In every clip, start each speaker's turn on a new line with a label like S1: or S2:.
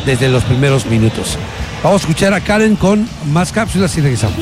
S1: desde los primeros minutos. Vamos a escuchar a Karen con más cápsulas y regresamos.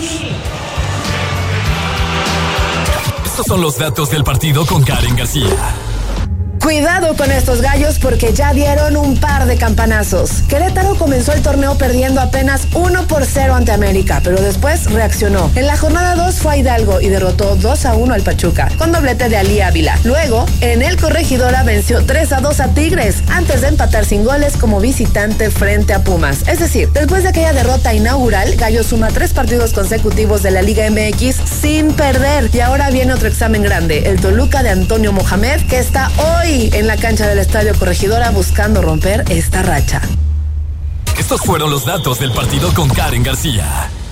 S2: Estos son los datos del partido con Karen García.
S3: Cuidado con estos gallos porque ya dieron un par de campanazos. Querétaro comenzó el torneo perdiendo apenas 1-0 ante América, pero después reaccionó. En la jornada 2 fue a Hidalgo y derrotó 2-1 al Pachuca, con doblete de Ali Ávila. Luego, en el Corregidora venció 3-2 a Tigres, antes de empatar sin goles como visitante frente a Pumas. Es decir, después de aquella derrota inaugural, Gallo suma 3 partidos consecutivos de la Liga MX sin perder. Y ahora viene otro examen grande, el Toluca de Antonio Mohamed, que está hoy en la cancha del Estadio Corregidora buscando romper esta racha.
S2: Estos fueron los datos del partido con Karen García.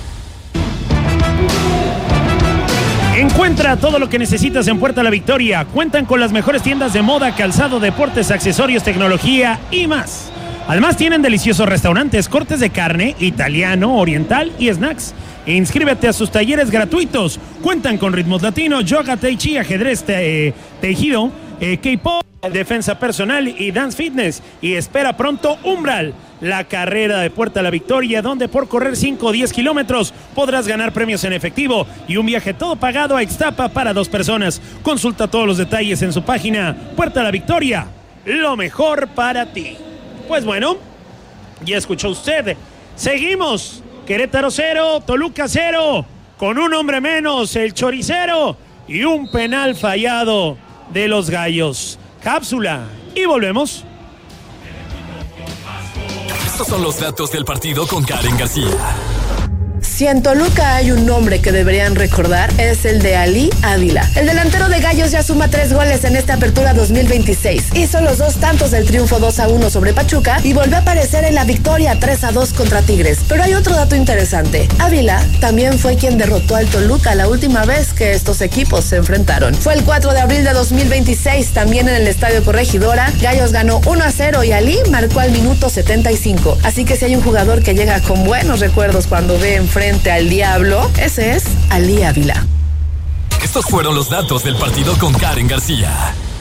S4: Encuentra todo lo que necesitas en Puerta La Victoria. Cuentan con las mejores tiendas de moda, calzado, deportes, accesorios, tecnología y más. Además tienen deliciosos restaurantes, cortes de carne, italiano, oriental y snacks. Inscríbete a sus talleres gratuitos. Cuentan con ritmos latinos, yoga, tai chi, ajedrez, tejido, K-pop, defensa personal y dance fitness. Y espera pronto Umbral, la carrera de Puerta La Victoria, donde por correr 5 o 10 kilómetros podrás ganar premios en efectivo y un viaje todo pagado a Ixtapa para 2 personas. Consulta todos los detalles en su página. Puerta La Victoria, lo mejor para ti. Pues bueno, ya escuchó usted. Seguimos. Querétaro 0, Toluca 0, con un hombre menos, el Choricero, y un penal fallado de los Gallos. Cápsula y volvemos.
S2: Estos son los datos del partido con Karen García.
S3: Si en Toluca hay un nombre que deberían recordar, es el de Ali Ávila. El delantero de Gallos ya suma 3 goles en esta apertura 2026. Hizo los 2 tantos del triunfo 2-1 sobre Pachuca y volvió a aparecer en la victoria 3-2 contra Tigres. Pero hay otro dato interesante. Ávila también fue quien derrotó al Toluca la última vez que estos equipos se enfrentaron. Fue el 4 de abril de 2026, también en el Estadio Corregidora. Gallos ganó 1-0 y Ali marcó al minuto 75. Así que si hay un jugador que llega con buenos recuerdos cuando ve enfrente al diablo, ese es Ali Ávila.
S2: Estos fueron los datos del partido con Karen García.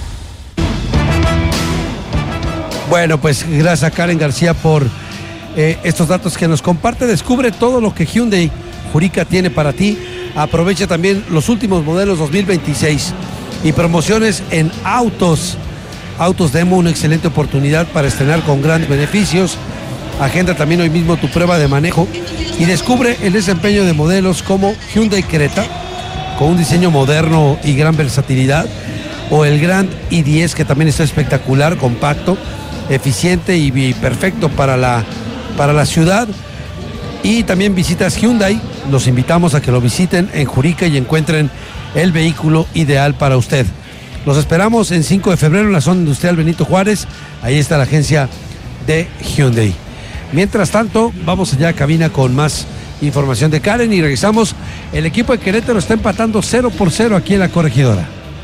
S1: Bueno, pues gracias a Karen García por estos datos que nos comparte. Descubre todo lo que Hyundai Jurica tiene para ti. Aprovecha también los últimos modelos 2026 y promociones en autos Demo, una excelente oportunidad para estrenar con grandes beneficios. Agenda también hoy mismo tu prueba de manejo y descubre el desempeño de modelos como Hyundai Creta, con un diseño moderno y gran versatilidad, o el Grand i10, que también está espectacular, compacto, eficiente y perfecto para la ciudad. Y también visitas Hyundai, los invitamos a que lo visiten en Jurica y encuentren el vehículo ideal para usted. Los esperamos en 5 de febrero en la zona industrial Benito Juárez, ahí está la agencia de Hyundai. Mientras tanto, vamos allá a cabina con más información de Karen y regresamos. El equipo de Querétaro está empatando 0-0 aquí en la Corregidora.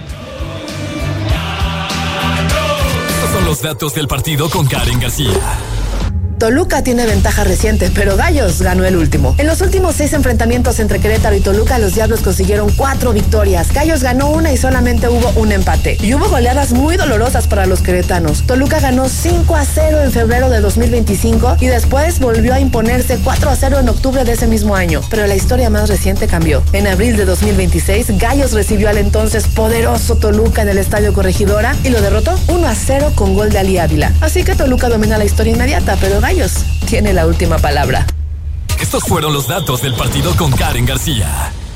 S2: Estos son los datos del partido con Karen García.
S3: Toluca tiene ventaja reciente, pero Gallos ganó el último. En los últimos 6 enfrentamientos entre Querétaro y Toluca, los Diablos consiguieron 4 victorias. Gallos ganó 1 y solamente hubo un empate. Y hubo goleadas muy dolorosas para los queretanos. Toluca ganó 5-0 en febrero de 2025 y después volvió a imponerse 4-0 en octubre de ese mismo año. Pero la historia más reciente cambió. En abril de 2026, Gallos recibió al entonces poderoso Toluca en el Estadio Corregidora y lo derrotó 1-0 con gol de Ali Ávila. Así que Toluca domina la historia inmediata, pero Gallos tiene la última palabra.
S2: Estos fueron los datos del partido con Karen García.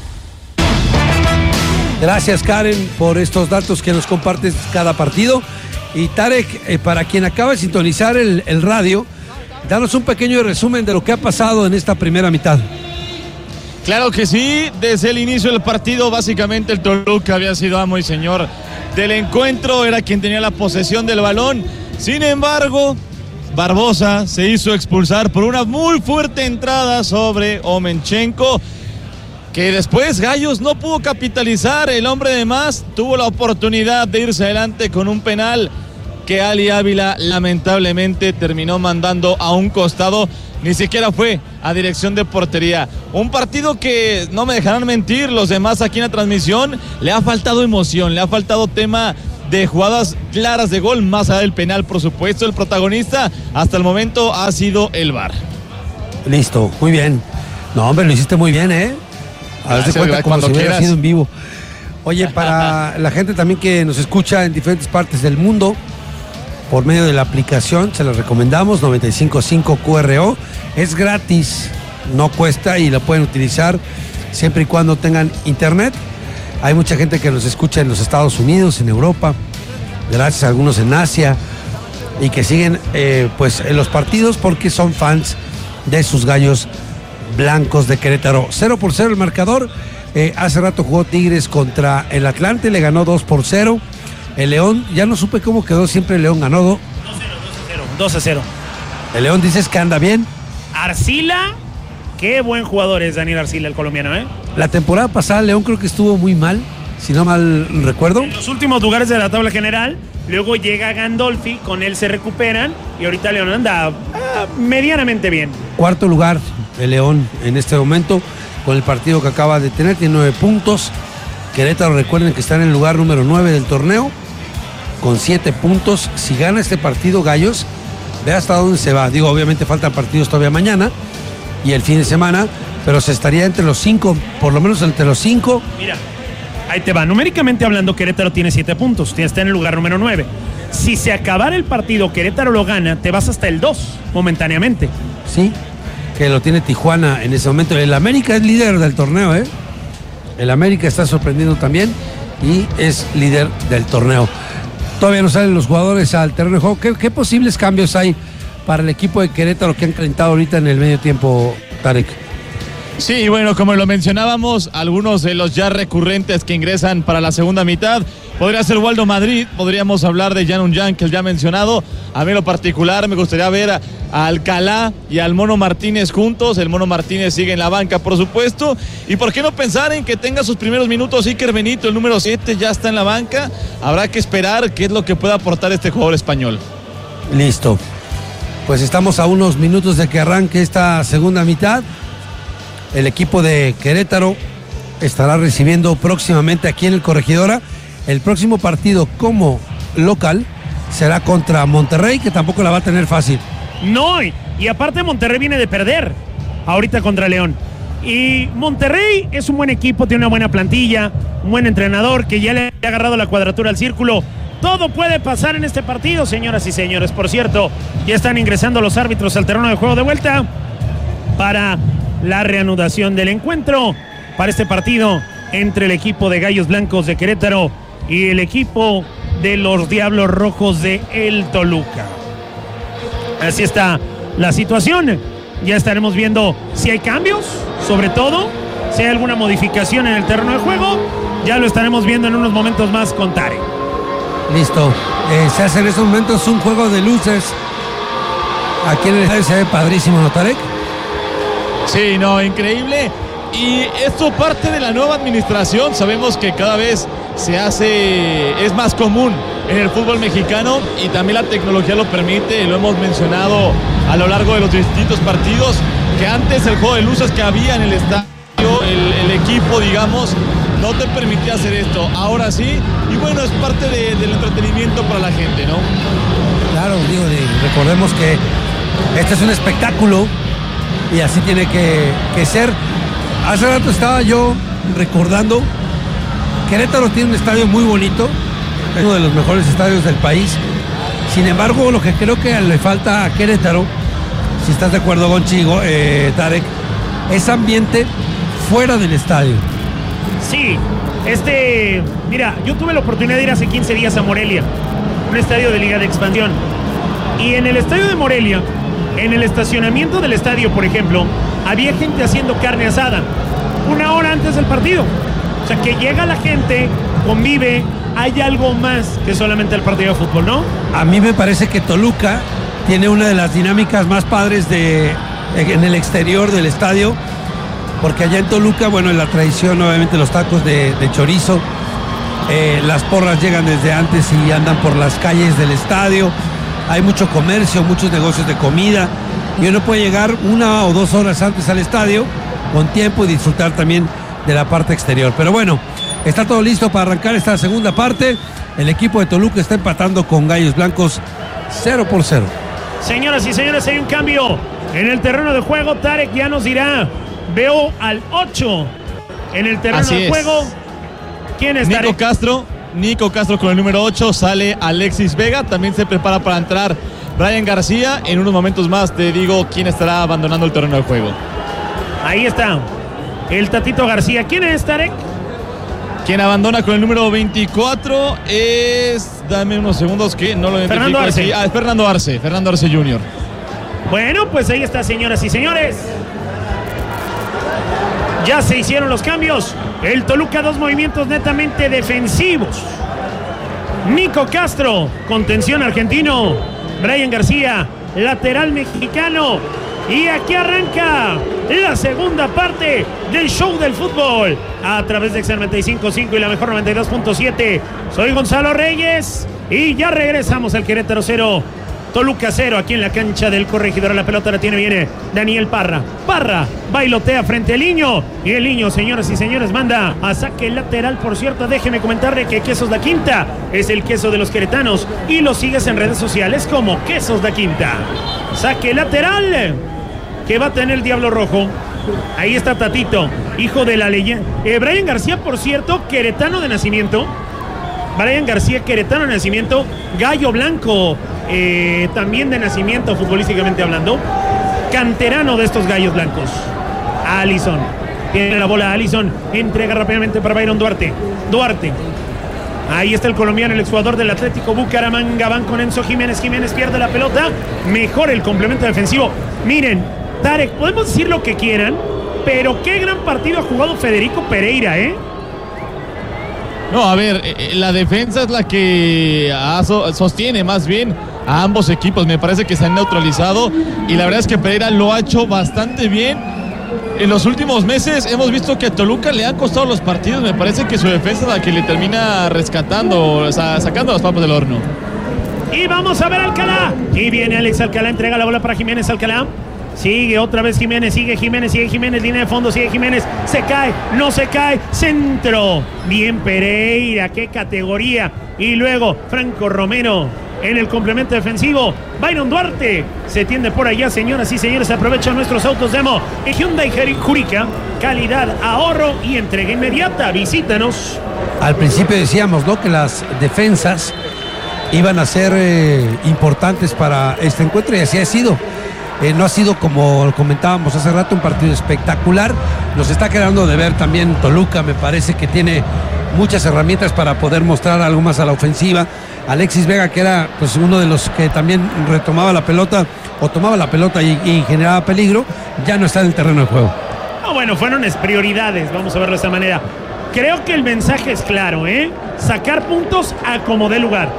S1: Gracias, Karen, por estos datos que nos compartes cada partido. Y Tarek, para quien acaba de sintonizar el radio, danos un pequeño resumen de lo que ha pasado en esta primera mitad.
S5: Claro que sí, desde el inicio del partido básicamente el Toluca había sido amo y señor del encuentro, era quien tenía la posesión del balón. Sin embargo, Barbosa se hizo expulsar por una muy fuerte entrada sobre Omenchenko, que después Gallos no pudo capitalizar. El hombre de más tuvo la oportunidad de irse adelante con un penal que Ali Ávila lamentablemente terminó mandando a un costado, ni siquiera fue a dirección de portería. Un partido que, no me dejarán mentir los demás aquí en la transmisión, le ha faltado emoción, le ha faltado tema de jugadas claras de gol, más allá del penal, por supuesto. El protagonista hasta el momento ha sido el VAR.
S1: Listo, muy bien. No, hombre, lo hiciste muy bien, ¿eh? Haz de cuenta como si hubiera sido en vivo. Oye, para la gente también que nos escucha en diferentes partes del mundo, por medio de la aplicación, se la recomendamos, 955 QRO. Es gratis, no cuesta y la pueden utilizar siempre y cuando tengan internet. Hay mucha gente que nos escucha en los Estados Unidos, en Europa, gracias a algunos en Asia, y que siguen pues en los partidos porque son fans de sus gallos blancos de Querétaro. 0-0 el marcador. Hace rato jugó Tigres contra el Atlante, le ganó 2-0. El León, ya no supe cómo quedó, siempre el León ganó
S4: 2-0.
S1: El León dices que anda bien.
S4: Arcila, qué buen jugador es Daniel Arcila, el colombiano, ¿eh?
S1: La temporada pasada León creo que estuvo muy mal, si no mal recuerdo.
S4: En los últimos lugares de la tabla general, luego llega Gandolfi, con él se recuperan y ahorita León anda medianamente bien.
S1: Cuarto lugar el León en este momento, con el partido que acaba de tener, tiene 9 puntos. Querétaro, recuerden que está en el lugar número 9 del torneo, con 7 puntos. Si gana este partido, Gallos, ve hasta dónde se va. Digo, obviamente faltan partidos todavía mañana y el fin de semana, pero se estaría entre los 5, por lo menos entre los 5.
S4: Mira, ahí te va. Numéricamente hablando, Querétaro tiene 7 puntos, está en el lugar número 9. Si se acabara el partido, Querétaro lo gana, te vas hasta el 2, momentáneamente.
S1: Sí, que lo tiene Tijuana en ese momento. El América es líder del torneo, ¿eh? El América está sorprendiendo también y es líder del torneo. Todavía no salen los jugadores al terreno de juego. ¿Qué posibles cambios hay para el equipo de Querétaro que han calentado ahorita en el medio tiempo, Tarek?
S5: Sí, bueno, como lo mencionábamos, algunos de los ya recurrentes que ingresan para la segunda mitad. Podría ser Waldo Madrid, podríamos hablar de Jan Unyan, que el ya mencionado. A mí en lo particular me gustaría ver a Alcalá y al Mono Martínez juntos. El Mono Martínez sigue en la banca, por supuesto. Y por qué no pensar en que tenga sus primeros minutos Iker Benito, el número 7, ya está en la banca. Habrá que esperar qué es lo que pueda aportar este jugador español.
S1: Listo. Pues estamos a unos minutos de que arranque esta segunda mitad. El equipo de Querétaro estará recibiendo próximamente aquí en el Corregidora. El próximo partido como local será contra Monterrey, que tampoco la va a tener fácil.
S4: No, y aparte Monterrey viene de perder ahorita contra León. Y Monterrey es un buen equipo, tiene una buena plantilla, un buen entrenador que ya le ha agarrado la cuadratura al círculo. Todo puede pasar en este partido, señoras y señores. Por cierto, ya están ingresando los árbitros al terreno de juego de vuelta para la reanudación del encuentro para este partido entre el equipo de Gallos Blancos de Querétaro y el equipo de los Diablos Rojos de el Toluca. Así está la situación. Ya estaremos viendo si hay cambios, sobre todo si hay alguna modificación en el terreno de juego. Ya lo estaremos viendo en unos momentos más con Tarek.
S1: Listo. Se hace en estos momentos un juego de luces aquí en el estadio. Se ve padrísimo, ¿no, Tarek?
S5: Sí, no, increíble. Y esto parte de la nueva administración. Sabemos que cada vez es más común en el fútbol mexicano y también la tecnología lo permite. Lo hemos mencionado a lo largo de los distintos partidos, que antes el juego de luces que había en el estadio, el equipo, digamos, no te permitía hacer esto. Ahora sí, y bueno, es parte del entretenimiento para la gente, ¿no?
S1: Claro, digo, recordemos que este es un espectáculo y así tiene que ser. Hace rato estaba yo recordando, Querétaro tiene un estadio muy bonito, es uno de los mejores estadios del país. Sin embargo, lo que creo que le falta a Querétaro, si estás de acuerdo contigo, Tarek, es ambiente fuera del estadio.
S4: Sí, mira, yo tuve la oportunidad de ir hace 15 días a Morelia, un estadio de Liga de Expansión. Y en el estadio de Morelia, en el estacionamiento del estadio, por ejemplo, había gente haciendo carne asada 1 hora antes del partido. O sea, que llega la gente, convive, hay algo más que solamente el partido de fútbol, ¿no?
S1: A mí me parece que Toluca tiene una de las dinámicas más padres en el exterior del estadio, porque allá en Toluca, bueno, en la tradición, obviamente los tacos de chorizo, las porras llegan desde antes y andan por las calles del estadio. Hay mucho comercio, muchos negocios de comida y uno puede llegar 1 o 2 horas antes al estadio con tiempo y disfrutar también de la parte exterior. Pero bueno, Está todo listo para arrancar esta segunda parte. El equipo de Toluca está empatando con Gallos Blancos 0-0.
S4: Señoras y señores, hay un cambio en el terreno de juego. Tarek ya nos dirá. Veo al 8 en el terreno de juego. ¿Quién es Tarek?
S5: Nico Castro con el número 8. Sale Alexis Vega. También se prepara para entrar Brian García. En unos momentos más te digo quién estará abandonando el terreno de juego.
S4: Ahí está el Tatito García. ¿Quién es, Tarek?
S5: Quien abandona con el número 24 es... Dame unos segundos que no lo identifico.
S4: Fernando Arce.
S5: Es Fernando Arce Jr.
S4: Bueno, pues ahí está, señoras y señores. Ya se hicieron los cambios. El Toluca, 2 movimientos netamente defensivos. Nico Castro, contención argentino. Brian García, lateral mexicano. Y aquí arranca la segunda parte del show del fútbol a través de XR 95.5 y la mejor 92.7. Soy Gonzalo Reyes y ya regresamos al Querétaro 0, Toluca 0, aquí en la cancha del Corregidor. La pelota la viene Daniel Parra. Parra bailotea frente al Niño y el Niño, señoras y señores, manda a saque lateral. Por cierto, déjeme comentarle que Quesos La Quinta es el queso de los queretanos y lo sigues en redes sociales como Quesos La Quinta. Saque lateral que va a tener el Diablo Rojo. Ahí está Tatito, hijo de la leyenda. Brian García, por cierto, queretano de nacimiento. Brian García, queretano de nacimiento. Gallo Blanco, también de nacimiento, futbolísticamente hablando. Canterano de estos Gallos Blancos. Allison. Tiene la bola Allison. Entrega rápidamente para Byron Duarte. Ahí está el colombiano, el exjugador del Atlético Bucaramanga. Van con Enzo Jiménez. Jiménez pierde la pelota. Mejor el complemento defensivo. Miren, Tarek, podemos decir lo que quieran, pero qué gran partido ha jugado Federico Pereira, ¿eh?
S5: No, a ver, la defensa es la que sostiene más bien a ambos equipos. Me parece que se han neutralizado y la verdad es que Pereira lo ha hecho bastante bien. En los últimos meses hemos visto que a Toluca le han costado los partidos. Me parece que su defensa es la que le termina rescatando, o sea, sacando las papas del horno.
S4: Y vamos a ver Alcalá. Y viene Alex Alcalá, entrega la bola para Jiménez. Alcalá. Sigue otra vez Jiménez, sigue Jiménez, línea de fondo, sigue Jiménez, se cae, no se cae, centro. Bien Pereira, qué categoría. Y luego Franco Romero en el complemento defensivo. Byron Duarte se tiende por allá, señoras y señores. Aprovechan nuestros autos demo en Hyundai Jurica. Calidad, ahorro y entrega inmediata. Visítanos.
S1: Al principio decíamos, ¿no?, que las defensas iban a ser importantes para este encuentro y así ha sido. No ha sido, como comentábamos hace rato, un partido espectacular. Nos está quedando de ver también Toluca. Me parece que tiene muchas herramientas para poder mostrar algo más a la ofensiva. Alexis Vega, que era pues uno de los que también retomaba la pelota o tomaba la pelota y generaba peligro, ya no está en el terreno de juego.
S4: No, bueno, fueron prioridades, vamos a verlo de esta manera. Creo que el mensaje es claro, ¿eh? Sacar puntos a como dé lugar.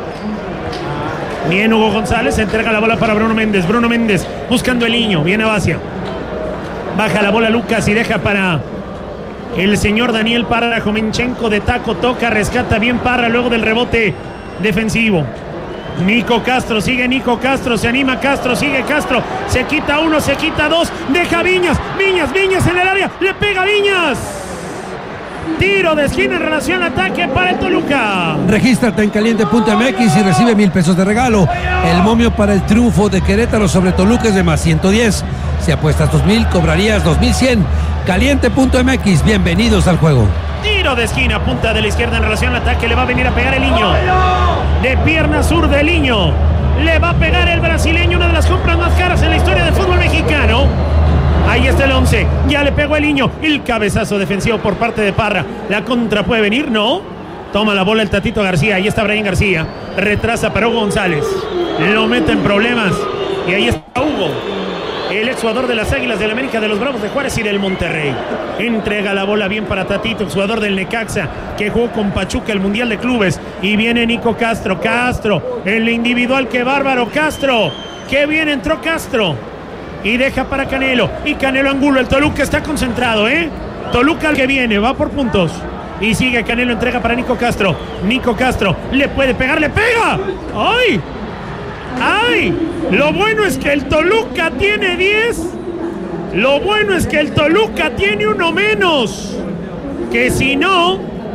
S4: Bien, Hugo González, entrega la bola para Bruno Méndez. Bruno Méndez buscando el Niño. Viene Basia. Baja la bola Lucas y deja para el señor Daniel Parra. Jomenchenko de taco toca, rescata bien Parra luego del rebote defensivo. Nico Castro, sigue Nico Castro, se anima Castro, sigue Castro. Se quita uno, se quita dos. Deja Viñas en el área. Le pega Viñas. Tiro de esquina en relación al ataque para el Toluca.
S1: Regístrate en caliente.mx y recibe 1,000 pesos de regalo. El momio para el triunfo de Querétaro sobre Toluca es de más 110. Si apuestas 2,000, cobrarías 2,100. Caliente.mx, bienvenidos al juego.
S4: Tiro de esquina, punta de la izquierda en relación al ataque. Le va a venir a pegar el Niño. De pierna sur del Niño. Le va a pegar el brasileño, una de las compras más caras en la historia del fútbol mexicano. Ahí está el 11, ya le pegó el Niño. El cabezazo defensivo por parte de Parra. La contra puede venir, ¿no? Toma la bola el Tatito García. Ahí está Brian García. Retrasa para Hugo González. Lo mete en problemas. Y ahí está Hugo, el exjugador de las Águilas del América, de los Bravos de Juárez y del Monterrey. Entrega la bola bien para Tatito, exjugador del Necaxa, que jugó con Pachuca el Mundial de Clubes. Y viene Nico Castro. Castro, el individual, qué bárbaro. Castro, qué bien entró Castro. Y deja para Canelo. Y Canelo Angulo. El Toluca está concentrado, ¿eh? Toluca al que viene. Va por puntos. Y sigue Canelo. Entrega para Nico Castro. Nico Castro. Le puede pegar. ¡Le pega! ¡Ay! ¡Ay! Lo bueno es que el Toluca tiene 10. Lo bueno es que el Toluca tiene uno menos. Que si no,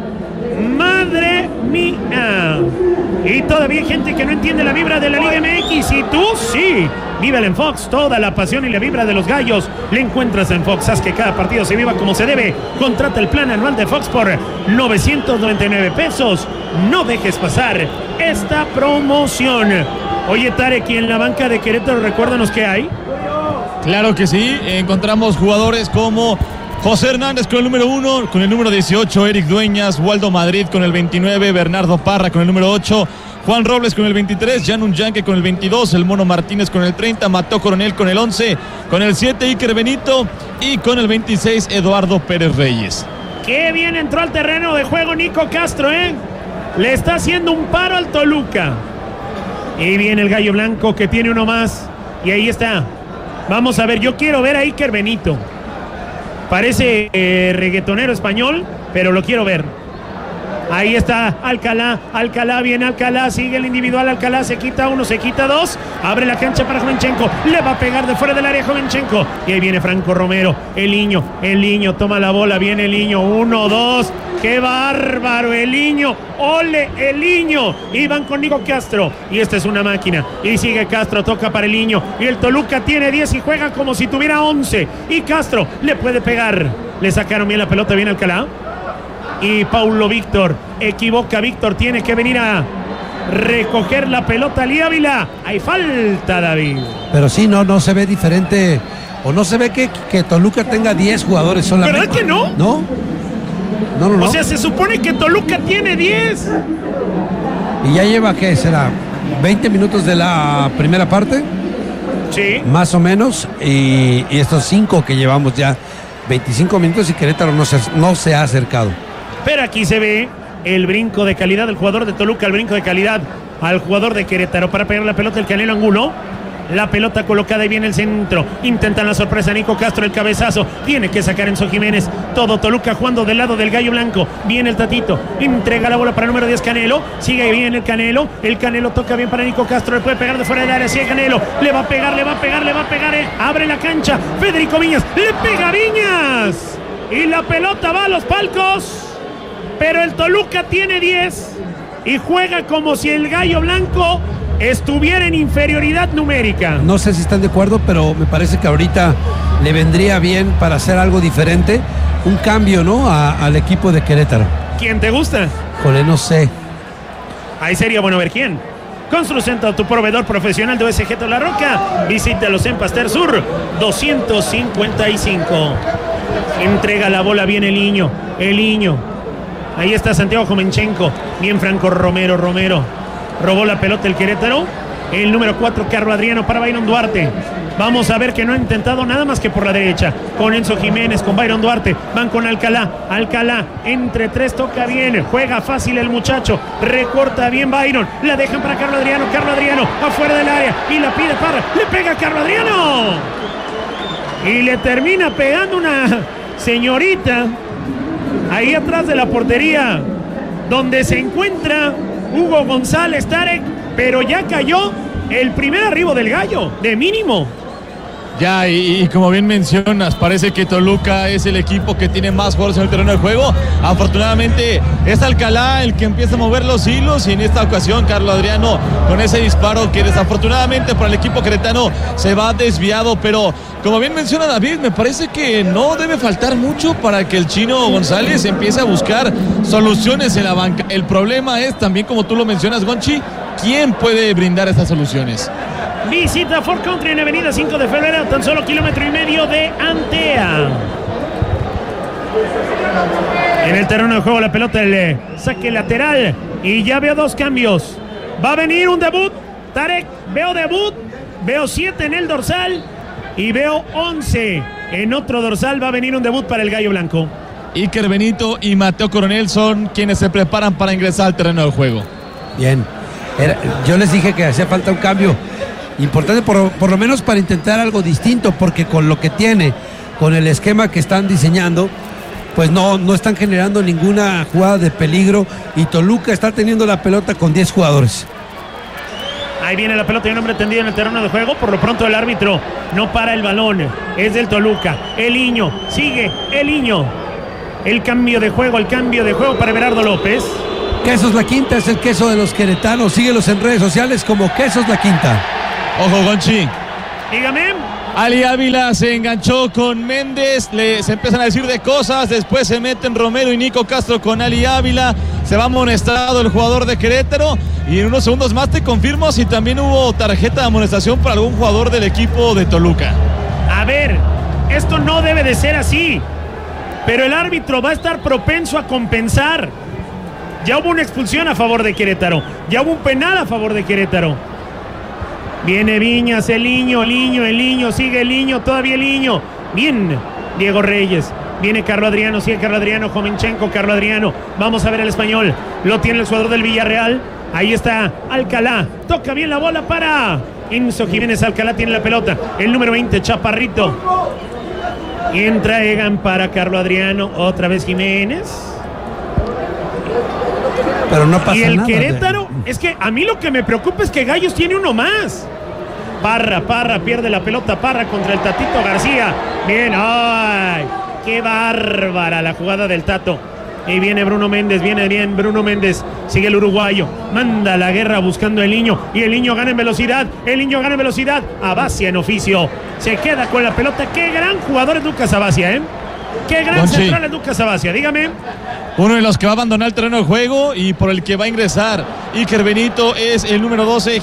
S4: ¡Madre mía! Y todavía hay gente que no entiende la vibra de la Liga MX. Y tú sí. Vívela en Fox. Toda la pasión y la vibra de los gallos la encuentras en Fox. Haz que cada partido se viva como se debe. Contrata el plan anual de Fox por 999 pesos. No dejes pasar esta promoción. Oye, Tarek, y en la banca de Querétaro, recuérdanos qué hay.
S5: Claro que sí. Encontramos jugadores como José Hernández con el número 1, con el número 18, Eric Dueñas, Waldo Madrid con el 29, Bernardo Parra con el número 8, Juan Robles con el 23, Jan Unyanque con el 22, el Mono Martínez con el 30, Mateo Coronel con el 11, con el 7, Iker Benito y con el 26, Eduardo Pérez Reyes.
S4: Qué bien entró al terreno de juego Nico Castro, Le está haciendo un paro al Toluca. Y viene el Gallo Blanco que tiene uno más. Y ahí está. Vamos a ver, yo quiero ver a Iker Benito. Parece reggaetonero español, pero lo quiero ver. Ahí está Alcalá, viene Alcalá, sigue el individual, Alcalá se quita uno, se quita dos, abre la cancha para Jovenchenko, le va a pegar de fuera del área Jovenchenko, y ahí viene Franco Romero, el niño, toma la bola, viene el niño, 1, 2, ¡qué bárbaro el niño! ¡Ole el niño! Y van con Nico Castro, y esta es una máquina, y sigue Castro, toca para el niño, y el Toluca tiene 10 y juega como si tuviera 11, y Castro le puede pegar, le sacaron bien la pelota, viene Alcalá, y Paulo Víctor, equivoca Víctor, tiene que venir a recoger la pelota Lee Ávila. Hay falta, David.
S1: Pero sí, no se ve diferente, o no se ve que Toluca tenga 10 jugadores solamente.
S4: ¿Verdad que no?
S1: No.
S4: O sea, se supone que Toluca tiene 10.
S1: Y ya lleva, ¿qué será? 20 minutos de la primera parte.
S4: Sí.
S1: Más o menos. Y estos 5 que llevamos ya, 25 minutos, y Querétaro no se ha acercado.
S4: Pero aquí se ve el brinco de calidad del jugador de Toluca, el brinco de calidad al jugador de Querétaro para pegar la pelota el Canelo Angulo. La pelota colocada y viene el centro. Intentan la sorpresa Nico Castro, el cabezazo. Tiene que sacar Enzo Jiménez. Todo Toluca jugando del lado del Gallo Blanco. Viene el Tatito. Entrega la bola para el número 10 Canelo. Sigue bien el Canelo. El Canelo toca bien para Nico Castro. Le puede pegar de fuera del área. Sigue Canelo. Le va a pegar. Abre la cancha. Federico Viñas. Le pega a Viñas. Y la pelota va a los palcos. Pero el Toluca tiene 10. Y juega como si el Gallo Blanco estuviera en inferioridad numérica.
S1: No sé si están de acuerdo, pero me parece que ahorita le vendría bien para hacer algo diferente, un cambio, ¿no? Al equipo de Querétaro.
S4: ¿Quién te gusta?
S1: Joder, no sé.
S4: Ahí sería bueno ver quién. Construcenta, tu proveedor profesional de OSG La Roca. Visítalos en Pasteur Sur 255. Entrega la bola bien el niño. Ahí está Santiago Jovenchenko. Bien Franco Romero. Robó la pelota el Querétaro. El número 4, Carlos Adriano para Byron Duarte. Vamos a ver que no ha intentado nada más que por la derecha. Con Enzo Jiménez, con Byron Duarte. Van con Alcalá. Entre 3 toca bien. Juega fácil el muchacho. Recorta bien Byron. La dejan para Carlos Adriano. Afuera del área. Y la pide para. Le pega Carlos Adriano. Y le termina pegando una señorita. Ahí atrás de la portería. Donde se encuentra Hugo González, Tarek, pero ya cayó el primer arribo del Gallo, de mínimo.
S5: Ya, y como bien mencionas, parece que Toluca es el equipo que tiene más jugadores en el terreno de juego. Afortunadamente es Alcalá el que empieza a mover los hilos, y en esta ocasión Carlos Adriano con ese disparo que desafortunadamente para el equipo queretano se va desviado, pero como bien menciona David, me parece que no debe faltar mucho para que el Chino González empiece a buscar soluciones en la banca. El problema es también, como tú lo mencionas, Gonchi, ¿quién puede brindar estas soluciones?
S4: Visita Ford Country en Avenida 5 de Febrero, tan solo 1,5 kilómetros de Antea. En el terreno de juego la pelota, el saque lateral, y ya veo 2 cambios. Va a venir un debut, Tarek, veo 7 en el dorsal y veo 11 en otro dorsal. Va a venir un debut para el Gallo Blanco.
S5: Iker Benito y Mateo Coronel son quienes se preparan para ingresar al terreno de juego.
S1: Bien, yo les dije que hacía falta un cambio importante, por lo menos para intentar algo distinto, porque con lo que tiene, con el esquema que están diseñando, pues no están generando ninguna jugada de peligro, y Toluca está teniendo la pelota con 10 jugadores.
S4: Ahí viene la pelota y un hombre tendido en el terreno de juego. Por lo pronto el árbitro no para el balón. Es del Toluca. El niño, sigue el niño. El cambio de juego para Everardo López.
S1: Quesos La Quinta es el queso de los queretanos. Síguelos en redes sociales como Quesos La Quinta.
S5: Ojo, Gonchi.
S4: Dígame.
S5: Ali Ávila se enganchó con Méndez, se empiezan a decir de cosas, después se meten Romero y Nico Castro con Ali Ávila, se va amonestado el jugador de Querétaro y en unos segundos más te confirmo si también hubo tarjeta de amonestación para algún jugador del equipo de Toluca.
S4: A ver, esto no debe de ser así, pero el árbitro va a estar propenso a compensar. Ya hubo una expulsión a favor de Querétaro, ya hubo un penal a favor de Querétaro. Viene Viñas, el Liño, sigue el Liño, todavía el Liño. Bien, Diego Reyes. Viene Carlo Adriano, sigue Carlo Adriano, Jovenchenko, Carlo Adriano. Vamos a ver el español. Lo tiene el jugador del Villarreal. Ahí está Alcalá. Toca bien la bola para Enzo Jiménez. Alcalá tiene la pelota. El número 20, Chaparrito. Y entra Egan para Carlo Adriano. Otra vez Jiménez.
S1: Pero no pasa nada.
S4: Y el Querétaro, es que a mí lo que me preocupa es que Gallos tiene uno más. Parra, pierde la pelota, Parra contra el Tatito García. Bien, ¡ay! ¡Qué bárbara la jugada del Tato! Y viene Bruno Méndez, viene bien Bruno Méndez. Sigue el uruguayo, manda la guerra buscando el Niño. Y el Niño gana en velocidad, Abacia en oficio. Se queda con la pelota. ¡Qué gran jugador es Lucas Abacia, eh! ¡Qué gran central es Lucas Abacia! Dígame.
S5: Uno de los que va a abandonar el terreno de juego y por el que va a ingresar Iker Benito es el número 12,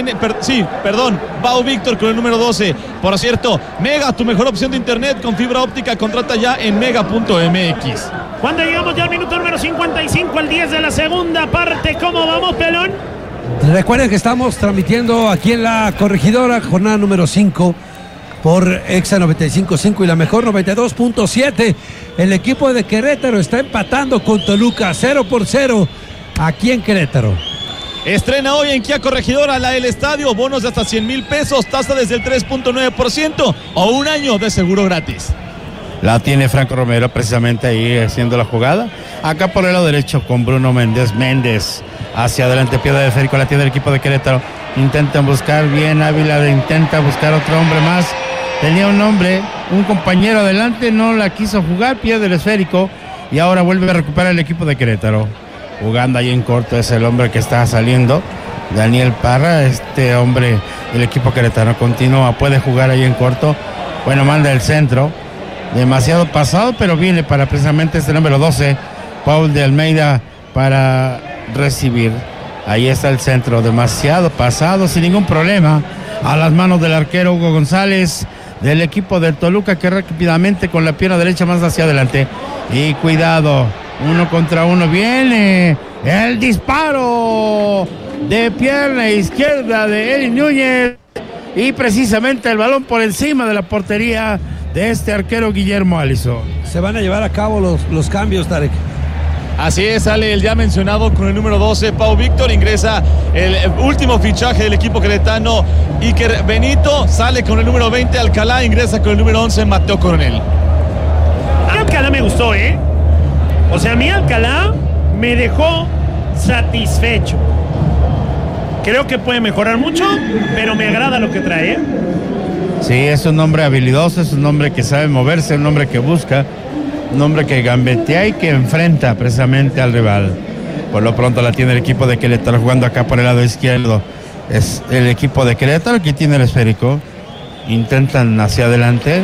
S5: Pau Víctor con el número 12. Por cierto, Mega, tu mejor opción de internet con fibra óptica, contrata ya en mega.mx.
S4: Cuando llegamos ya al minuto número 55, al 10 de la segunda parte, ¿cómo vamos, pelón?
S1: Recuerden que estamos transmitiendo aquí en La Corregidora, jornada número 5. Por Exa 95.5 y la mejor 92.7. El equipo de Querétaro está empatando con Toluca 0-0 aquí en Querétaro.
S5: Estrena hoy en Kia Corregidora la El Estadio, bonos de hasta 100,000 pesos, tasa desde el 3.9% o un año de seguro gratis.
S6: La tiene Franco Romero precisamente ahí haciendo la jugada. Acá por el lado derecho con Bruno Méndez. Méndez hacia adelante, pierde de esférico, la tiene el equipo de Querétaro. Intentan buscar bien, Ávila intenta buscar otro hombre más. Tenía un hombre, un compañero adelante, no la quiso jugar, pierde el esférico y ahora vuelve a recuperar el equipo de Querétaro. Jugando ahí en corto es el hombre que está saliendo, Daniel Parra, este hombre del equipo queretano continúa, puede jugar ahí en corto. Bueno, manda el centro, demasiado pasado, pero viene para precisamente este número 12, Paul de Almeida, para recibir. Ahí está el centro, demasiado pasado, sin ningún problema, a las manos del arquero Hugo González, del equipo del Toluca, que rápidamente con la pierna derecha más hacia adelante. Y cuidado, 1 contra 1, viene el disparo de pierna izquierda de Eli Núñez. Y precisamente el balón por encima de la portería de este arquero Guillermo Alisson.
S1: Se van a llevar a cabo los cambios, Tarek.
S5: Así es, sale el ya mencionado con el número 12, Pau Víctor, ingresa el último fichaje del equipo queretano, Iker Benito, sale con el número 20, Alcalá, ingresa con el número 11, Mateo Coronel.
S4: Alcalá me gustó, ¿eh? O sea, a mí Alcalá me dejó satisfecho. Creo que puede mejorar mucho, pero me agrada lo que trae, ¿eh?
S6: Sí, es un hombre habilidoso, es un hombre que sabe moverse, un hombre que busca, un hombre que gambetea y que enfrenta precisamente al rival. Por lo pronto la tiene el equipo de Querétaro jugando acá por el lado izquierdo. Es el equipo de Querétaro que tiene el esférico. Intentan hacia adelante.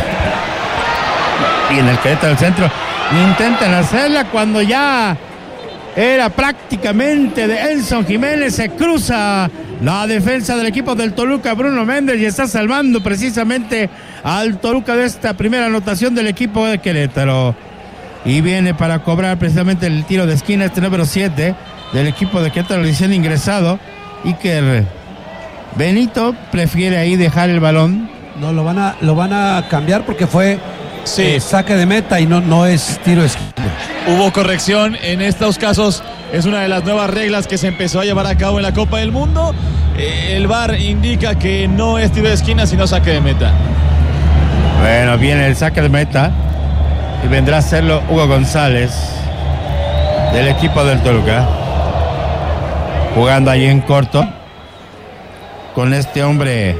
S6: Y en el Querétaro al centro. Intentan hacerla cuando ya era prácticamente de Enzo Jiménez. Se cruza la defensa del equipo del Toluca, Bruno Méndez, y está salvando precisamente al Toluca de esta primera anotación del equipo de Querétaro. Y viene para cobrar precisamente el tiro de esquina este número 7 del equipo de Querétaro, recién ingresado. Iker Benito prefiere ahí dejar el balón.
S1: No, lo van a cambiar porque fue saque de meta y no es tiro de esquina.
S5: Hubo corrección en estos casos, es una de las nuevas reglas que se empezó a llevar a cabo en la Copa del Mundo. El VAR indica que no es tiro de esquina sino saque de meta.
S6: Bueno, viene el saque de meta y vendrá a hacerlo Hugo González del equipo del Toluca, jugando ahí en corto con este hombre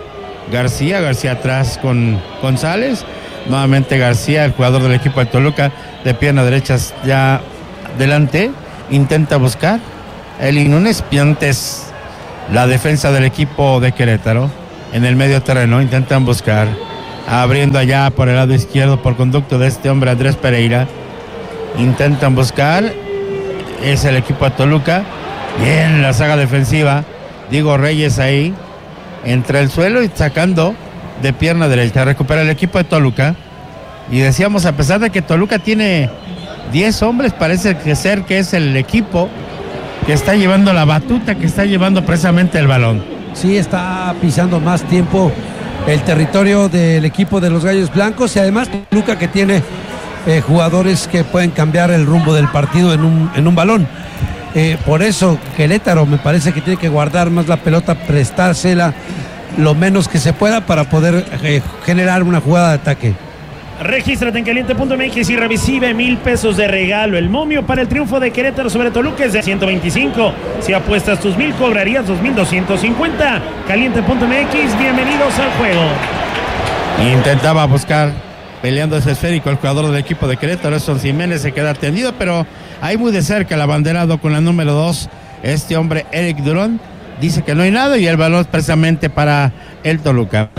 S6: García atrás con González, nuevamente García, el jugador del equipo de Toluca, de pierna derecha ya delante, intenta buscar Eli Núñez, Piantes, la defensa del equipo de Querétaro, en el medio terreno, intentan buscar, abriendo allá por el lado izquierdo por conducto de este hombre Andrés Pereira, intentan buscar, es el equipo de Toluca, bien la saga defensiva, Diego Reyes ahí, entre el suelo y sacando de pierna derecha, recupera el equipo de Toluca, y decíamos, a pesar de que Toluca tiene 10 hombres, parece ser que es el equipo que está llevando la batuta, que está llevando precisamente el balón.
S1: Sí, está pisando más tiempo el territorio del equipo de los Gallos Blancos, y además Toluca que tiene jugadores que pueden cambiar el rumbo del partido en un balón. Por eso Querétaro me parece que tiene que guardar más la pelota, prestársela lo menos que se pueda para poder generar una jugada de ataque.
S4: Regístrate en caliente.mx y recibe $1,000 de regalo. El momio para el triunfo de Querétaro sobre Toluca es de 125. Si apuestas tus 1,000, cobrarías 2,250. Caliente.mx, bienvenidos al juego.
S6: Intentaba buscar, peleando ese esférico, el jugador del equipo de Querétaro, Edson Jiménez, se queda tendido, pero ahí muy de cerca el abanderado con la número 2, este hombre Eric Durón, dice que no hay nada y el balón es precisamente para el Toluca.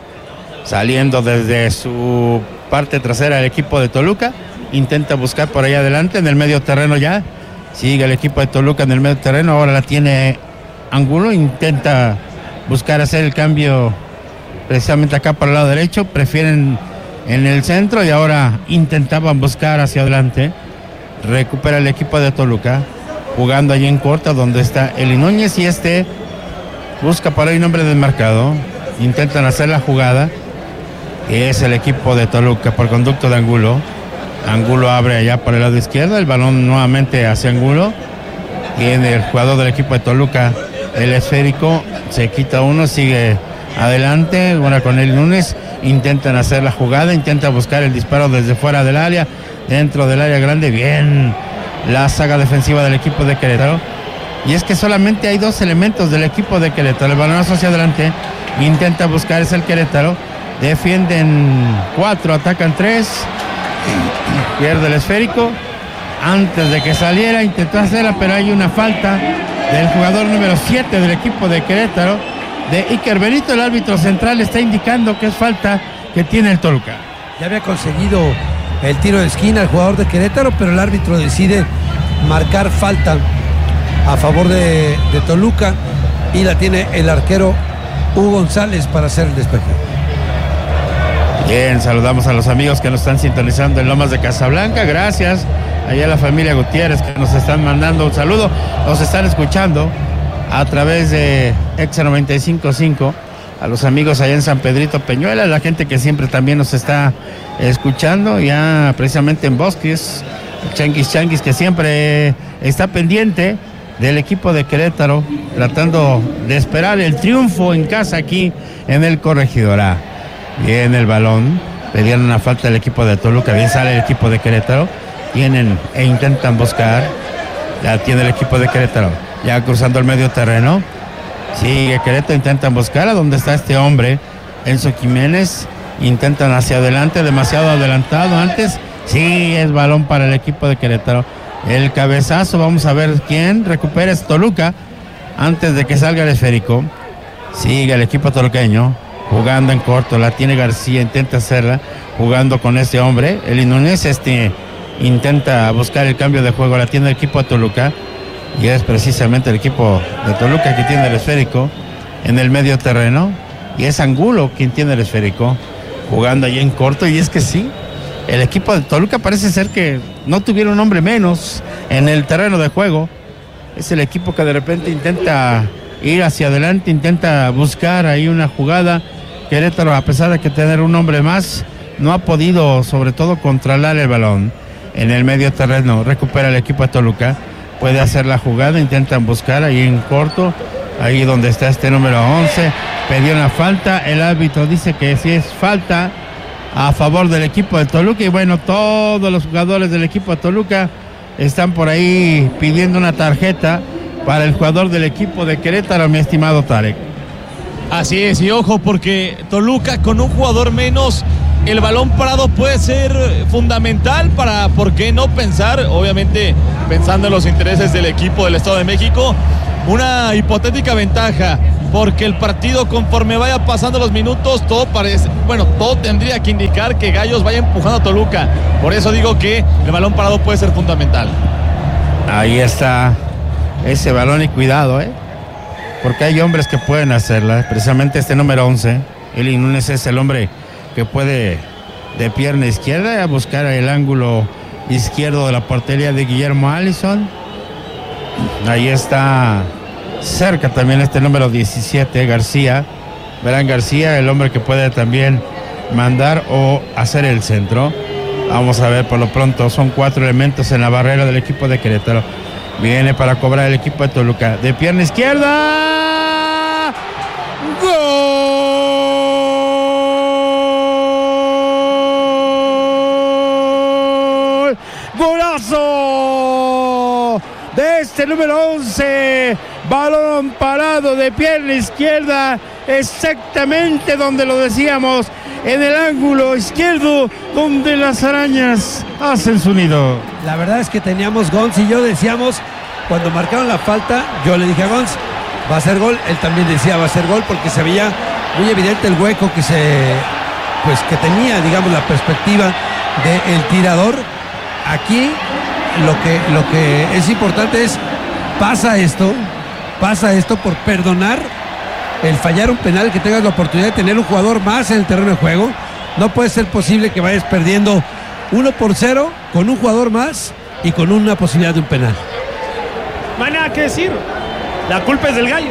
S6: Saliendo desde su parte trasera el equipo de Toluca, intenta buscar por ahí adelante en el medio terreno ya, sigue el equipo de Toluca en el medio terreno, ahora la tiene Angulo, intenta buscar hacer el cambio precisamente acá por el lado derecho, prefieren en el centro y ahora intentaban buscar hacia adelante, recupera el equipo de Toluca, jugando allí en corta donde está Eli Núñez y busca por ahí un hombre desmarcado, intentan hacer la jugada, es el equipo de Toluca por conducto de Angulo. Angulo abre allá por el lado izquierdo, el balón nuevamente hacia Angulo, tiene el jugador del equipo de Toluca el esférico, se quita uno, sigue adelante, ahora con Eli Núñez, intentan hacer la jugada, intentan buscar el disparo desde fuera del área, dentro del área grande, bien la saga defensiva del equipo de Querétaro, y es que solamente hay 2 elementos del equipo de Querétaro, el balonazo hacia adelante, intenta buscar, es el Querétaro, defienden 4, atacan 3, pierde el esférico, antes de que saliera intentó hacerla, pero hay una falta del jugador número 7 del equipo de Querétaro, de Iker Benito. El árbitro central está indicando que es falta que tiene el Toluca.
S1: Ya había conseguido el tiro de esquina el jugador de Querétaro, pero el árbitro decide marcar falta a favor de Toluca y la tiene el arquero Hugo González para hacer el despeje.
S6: Bien, saludamos a los amigos que nos están sintonizando en Lomas de Casablanca, gracias allá a la familia Gutiérrez que nos están mandando un saludo, nos están escuchando a través de Exa 95.5, a los amigos allá en San Pedrito Peñuela, la gente que siempre también nos está escuchando, ya precisamente en Bosques, Changuis que siempre está pendiente del equipo de Querétaro, tratando de esperar el triunfo en casa aquí en el Corregidora. Bien el balón, pedían una falta del equipo de Toluca, bien sale el equipo de Querétaro, tienen e intentan buscar, ya tiene el equipo de Querétaro, ya cruzando el medio terreno, sigue Querétaro, intentan buscar a donde está este hombre, Enzo Jiménez, intentan hacia adelante, demasiado adelantado antes, sí, es balón para el equipo de Querétaro, el cabezazo, vamos a ver quién recupera, es Toluca, antes de que salga el esférico, sigue el equipo toluqueño, jugando en corto, la tiene García, intenta hacerla, jugando con este hombre, Eli Núñez, intenta buscar el cambio de juego, la tiene el equipo de Toluca, y es precisamente el equipo de Toluca que tiene el esférico en el medio terreno, y es Angulo quien tiene el esférico, jugando allí en corto, y es que sí, el equipo de Toluca parece ser que no tuviera un hombre menos en el terreno de juego, es el equipo que de repente intenta ir hacia adelante, intenta buscar ahí una jugada. Querétaro, a pesar de que tener un hombre más, no ha podido sobre todo controlar el balón en el medio terreno, recupera el equipo de Toluca, puede hacer la jugada, intentan buscar ahí en corto, ahí donde está este número 11, pidió una falta, el árbitro dice que sí es falta a favor del equipo de Toluca, y bueno, todos los jugadores del equipo de Toluca están por ahí pidiendo una tarjeta para el jugador del equipo de Querétaro, mi estimado Tarek.
S5: Así es, y ojo, porque Toluca con un jugador menos, el balón parado puede ser fundamental para, ¿por qué no pensar? Obviamente pensando en los intereses del equipo del Estado de México, una hipotética ventaja, porque el partido conforme vaya pasando los minutos, todo tendría que indicar que Gallos vaya empujando a Toluca. Por eso digo que el balón parado puede ser fundamental.
S6: Ahí está ese balón y cuidado, porque hay hombres que pueden hacerla. Precisamente este número 11, Eli Núñez, es el hombre que puede de pierna izquierda buscar el ángulo izquierdo de la portería de Guillermo Allison. Ahí está cerca también este número 17, García. Verán, García, el hombre que puede también mandar o hacer el centro. Vamos a ver, por lo pronto son 4 elementos en la barrera del equipo de Querétaro. Viene para cobrar el equipo de Toluca. De pierna izquierda. ¡Gol! ¡Golazo! De este número 11. Balón parado de pierna izquierda. Exactamente donde lo decíamos. En el ángulo izquierdo, donde las arañas hacen su nido.
S1: La verdad es que teníamos Gons y yo decíamos, cuando marcaron la falta, yo le dije a Gons, va a ser gol. Él también decía, va a ser gol, porque se veía muy evidente el hueco que tenía, digamos, la perspectiva del tirador. Aquí lo que es importante es, pasa esto por perdonar el fallar un penal, que tengas la oportunidad de tener un jugador más en el terreno de juego. No puede ser posible que vayas perdiendo 1-0 con un jugador más y con una posibilidad de un penal.
S4: No hay nada que decir. La culpa es del Gallo.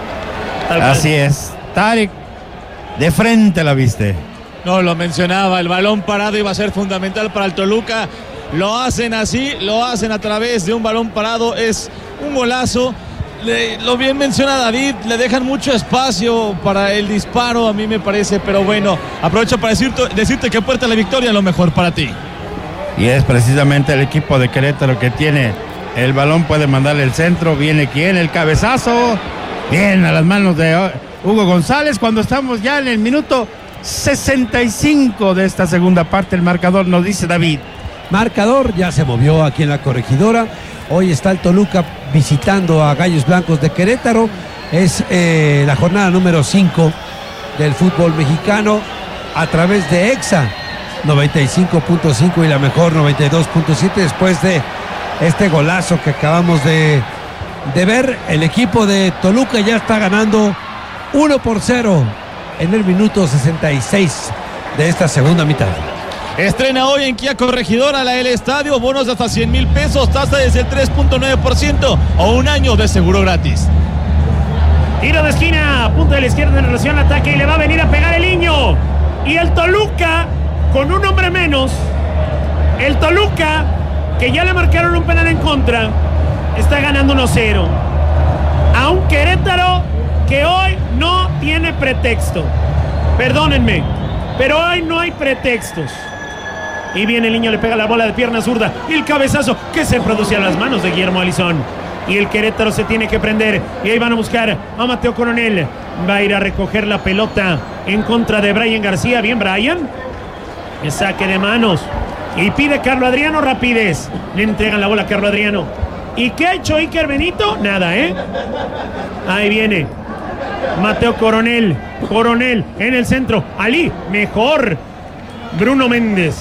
S6: Así es. Tarek, de frente la viste.
S5: No, lo mencionaba, el balón parado iba a ser fundamental para el Toluca. Lo hacen así, lo hacen a través de un balón parado. Es un golazo. Lo bien menciona David, le dejan mucho espacio para el disparo, a mí me parece, pero bueno, aprovecho para decirte que puerta la victoria, lo mejor para ti.
S6: Y es precisamente el equipo de Querétaro que tiene el balón, puede mandarle el centro. Viene quien, el cabezazo, bien a las manos de Hugo González, cuando estamos ya en el minuto 65 de esta segunda parte. El marcador nos dice David.
S1: Marcador ya se movió aquí en la Corregidora. Hoy está el Toluca visitando a Gallos Blancos de Querétaro. Es la jornada número 5 del fútbol mexicano a través de EXA 95.5 y la mejor 92.7. Después de este golazo que acabamos de ver, el equipo de Toluca ya está ganando 1-0 en el minuto 66 de esta segunda mitad.
S5: Estrena hoy en Kia Corregidora la El Estadio, bonos de hasta 100,000 pesos, tasa desde el 3.9% o un año de seguro gratis.
S4: Tiro de esquina, punto de la izquierda en relación al ataque y le va a venir a pegar el Niño. Y el Toluca, con un hombre menos, el Toluca, que ya le marcaron un penal en contra, está ganando 1-0. A un Querétaro que hoy no tiene pretexto. Perdónenme, pero hoy no hay pretextos. Y viene el Niño, le pega la bola de pierna zurda y el cabezazo que se produce a las manos de Guillermo Allison. Y el Querétaro se tiene que prender. Y ahí van a buscar a Mateo Coronel. Va a ir a recoger la pelota en contra de Brian García. Bien, Brian. El saque de manos. Y pide Carlos Adriano rapidez. Le entregan la bola a Carlos Adriano. ¿Y qué ha hecho Iker Benito? Nada, Ahí viene Mateo Coronel. Coronel en el centro. Ali, mejor. Bruno Méndez.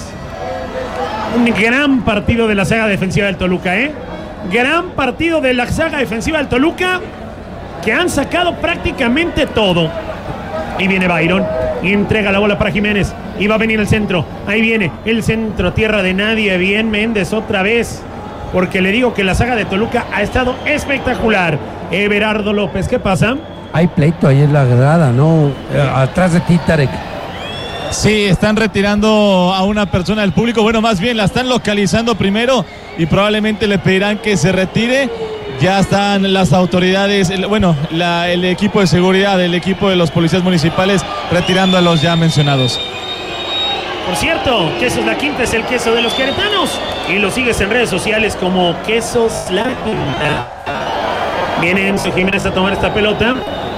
S4: Un gran partido de la saga defensiva del Toluca, Gran partido de la saga defensiva del Toluca, que han sacado prácticamente todo. Y viene Byron y entrega la bola para Jiménez. Y va a venir el centro. Ahí viene el centro, tierra de nadie. Bien Méndez otra vez. Porque le digo que la saga de Toluca ha estado espectacular. Everardo López, ¿qué pasa?
S1: Hay pleito ahí en la grada, ¿no? Atrás de ti, Tarek.
S5: Sí, están retirando a una persona del público. Bueno, más bien la están localizando primero y probablemente le pedirán que se retire. Ya están las autoridades, el equipo de seguridad, el equipo de los policías municipales retirando a los ya mencionados.
S4: Por cierto, Quesos La Quinta es el queso de los queretanos y lo sigues en redes sociales como Quesos La Quinta. Viene Enzo Jiménez a tomar esta pelota.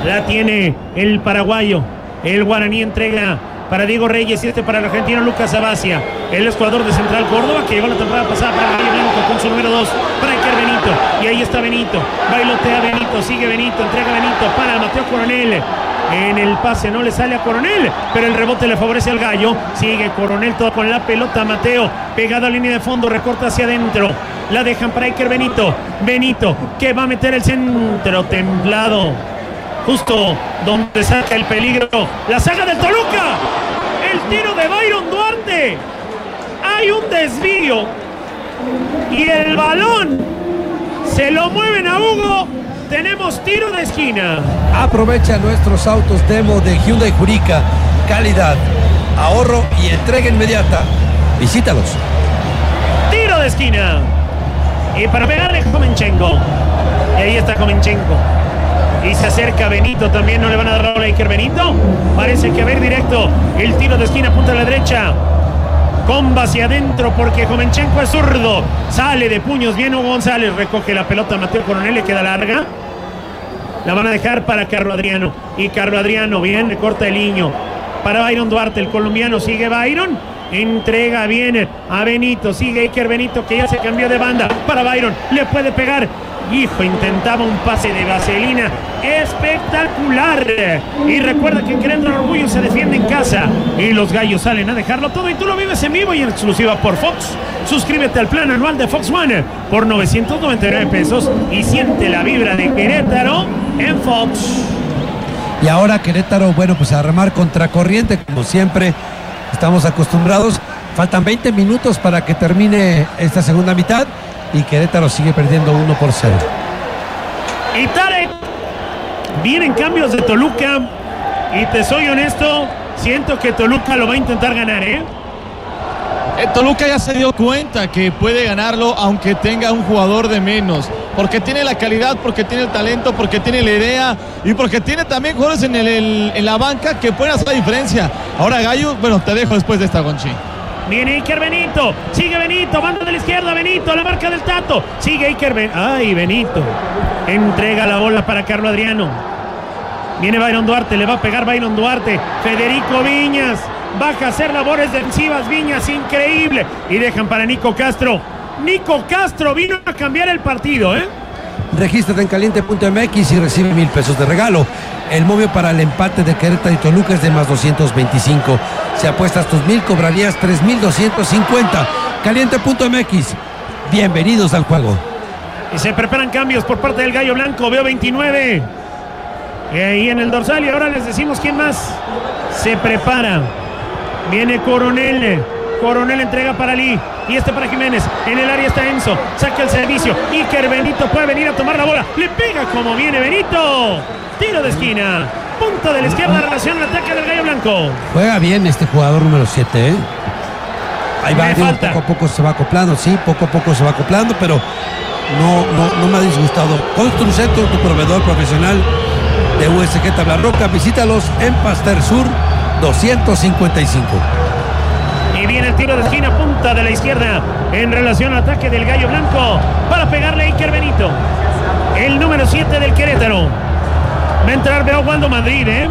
S4: La tiene el paraguayo. El guaraní entrega para Diego Reyes y para el argentino Lucas Abacia. El jugador de Central Córdoba que llegó la temporada pasada para el Gallo Blanco con su número 2 para Iker Benito. Y ahí está Benito. Bailotea Benito, sigue Benito, entrega Benito para Mateo Coronel. En el pase no le sale a Coronel, pero el rebote le favorece al Gallo. Sigue Coronel todo con la pelota. Mateo pegado a línea de fondo, recorta hacia adentro. La dejan para Iker Benito. Benito que va a meter el centro templado. Justo donde saca el peligro. La saga del Toluca. El tiro de Byron Duarte. Hay un desvío. Y el balón se lo mueven a Hugo. Tenemos tiro de esquina.
S1: Aprovecha nuestros autos demo de Hyundai Jurica. Calidad, ahorro y entrega inmediata. Visítalos.
S4: Tiro de esquina. Y para pegarle Jovenchenko. Y ahí está Jovenchenko. Y se acerca Benito, también no le van a dar la bola a Iker Benito. Parece que va a ir directo el tiro de esquina, punta a la derecha. Comba hacia adentro porque Jovenchenko es zurdo. Sale de puños bien Hugo González. Recoge la pelota Mateo Coronel, le queda larga. La van a dejar para Carlos Adriano. Y Carlos Adriano, bien, le corta el niño. Para Byron Duarte, el colombiano, sigue Byron. Entrega bien a Benito. Sigue Iker Benito que ya se cambió de banda. Para Byron, le puede pegar. Hijo, intentaba un pase de vaselina espectacular. Y recuerda que en Querétaro Orgullo se defiende en casa. Y los gallos salen a dejarlo todo. Y tú lo vives en vivo y en exclusiva por Fox. Suscríbete al plan anual de Fox One por 999 pesos. Y siente la vibra de Querétaro en Fox.
S1: Y ahora Querétaro, bueno, pues a remar contracorriente, como siempre estamos acostumbrados. Faltan 20 minutos para que termine esta segunda mitad. Y Querétaro sigue perdiendo 1-0.
S4: Y Tarek, vienen cambios de Toluca. Y te soy honesto, siento que Toluca lo va a intentar ganar, ¿eh?
S5: Toluca ya se dio cuenta que puede ganarlo aunque tenga un jugador de menos. Porque tiene la calidad, porque tiene el talento, porque tiene la idea y porque tiene también jugadores en la banca que pueden hacer la diferencia. Ahora Gallo, bueno, te dejo después de esta, Gonchi.
S4: Viene Iker Benito, sigue Benito, banda de la izquierda, Benito, la marca del Tato, sigue Iker Benito, ay Benito, entrega la bola para Carlos Adriano, viene Byron Duarte, le va a pegar Byron Duarte, Federico Viñas, baja a hacer labores defensivas, Viñas, increíble, y dejan para Nico Castro vino a cambiar el partido, ¿eh?
S1: Regístrate en caliente.mx y recibe 1,000 pesos de regalo. El móvil para el empate de Querétaro y Toluca es de más 225. Si apuestas tus 1,000, cobrarías 3,250. Caliente.mx. Bienvenidos al juego.
S4: Y se preparan cambios por parte del Gallo Blanco. Veo 29. Y ahí en el dorsal. Y ahora les decimos quién más se prepara. Viene Coronel. Coronel entrega para Lee. Y para Jiménez. En el área está Enzo. Saca el servicio. Iker Benito puede venir a tomar la bola. Le pega como viene Benito. Tiro de esquina. Punta de la izquierda. Relación al ataque del Gallo Blanco.
S1: Juega bien este jugador número 7, ¿eh? Ahí va, poco a poco se va acoplando. Sí, poco a poco se va acoplando, pero no me ha disgustado. Construcentro, tu proveedor profesional de USG Tablarroca. Visítalos en Pasteur Sur 255.
S4: Y viene el tiro de esquina, punta de la izquierda, en relación al ataque del Gallo Blanco, para pegarle a Iker Benito, el número 7 del Querétaro. Va a entrar, veo Waldo Madrid, ¿eh?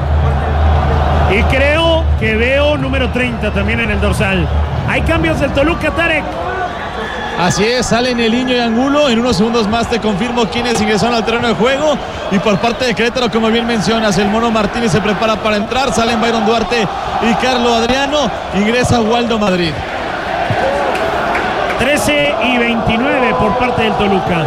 S4: Y creo que veo número 30 también en el dorsal. Hay cambios del Toluca, Tarek.
S5: Así es, salen el Niño y Angulo. En unos segundos más te confirmo quiénes ingresaron al terreno de juego. Y por parte de Querétaro, como bien mencionas, el Mono Martínez se prepara para entrar. Salen Byron Duarte y Carlos Adriano. Ingresa Waldo Madrid.
S4: 13:29 por parte del Toluca.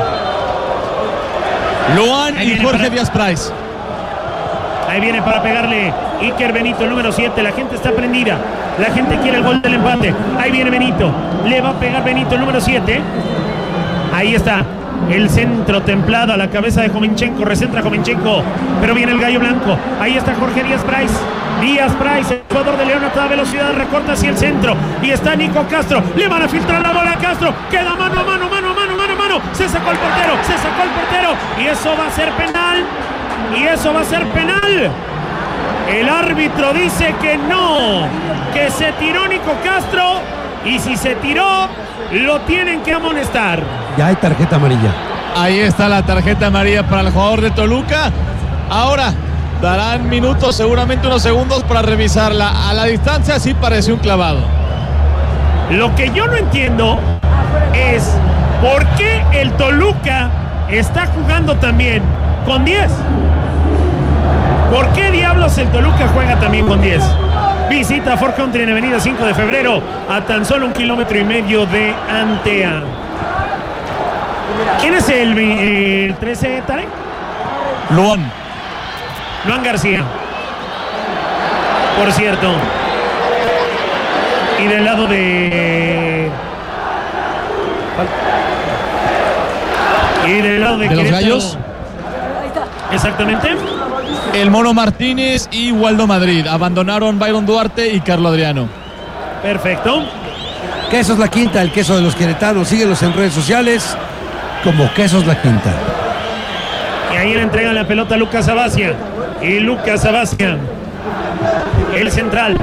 S5: Luan y Jorge Díaz Price.
S4: Ahí viene para pegarle Iker Benito, el número 7. La gente está prendida. La gente quiere el gol del empate. Ahí viene Benito. Le va a pegar Benito, el número 7. Ahí está. El centro templado a la cabeza de Jovenchenko. Recentra Jovenchenko. Pero viene el Gallo Blanco. Ahí está Jorge Díaz Price. Díaz Price, el jugador de León a toda velocidad. Recorta hacia el centro. Y está Nico Castro. Le van a filtrar la bola a Castro. Queda mano a mano. Se sacó el portero. Y eso va a ser penal. El árbitro dice que no, que se tiró Nico Castro, y si se tiró, lo tienen que amonestar.
S1: Ya hay tarjeta amarilla.
S5: Ahí está la tarjeta amarilla para el jugador de Toluca. Ahora darán minutos, seguramente unos segundos para revisarla. A la distancia sí parece un clavado.
S4: Lo que yo no entiendo es por qué el Toluca está jugando también con 10. ¿Por qué diablos el Toluca juega también con 10? Visita Ford Country en Avenida 5 de Febrero, a tan solo 1,5 kilómetros de Antea. ¿Quién es el 13, Tarek?
S5: Luan
S4: García, por cierto. Y del lado de...
S5: los Gallos.
S4: Exactamente.
S5: El Mono Martínez y Waldo Madrid. Abandonaron Byron Duarte y Carlo Adriano.
S4: Perfecto.
S1: Quesos La Quinta, el queso de los queretanos. Síguelos en redes sociales como Quesos La Quinta.
S4: Y ahí le entregan la pelota a Lucas Abacia. Y Lucas Abacia, el central.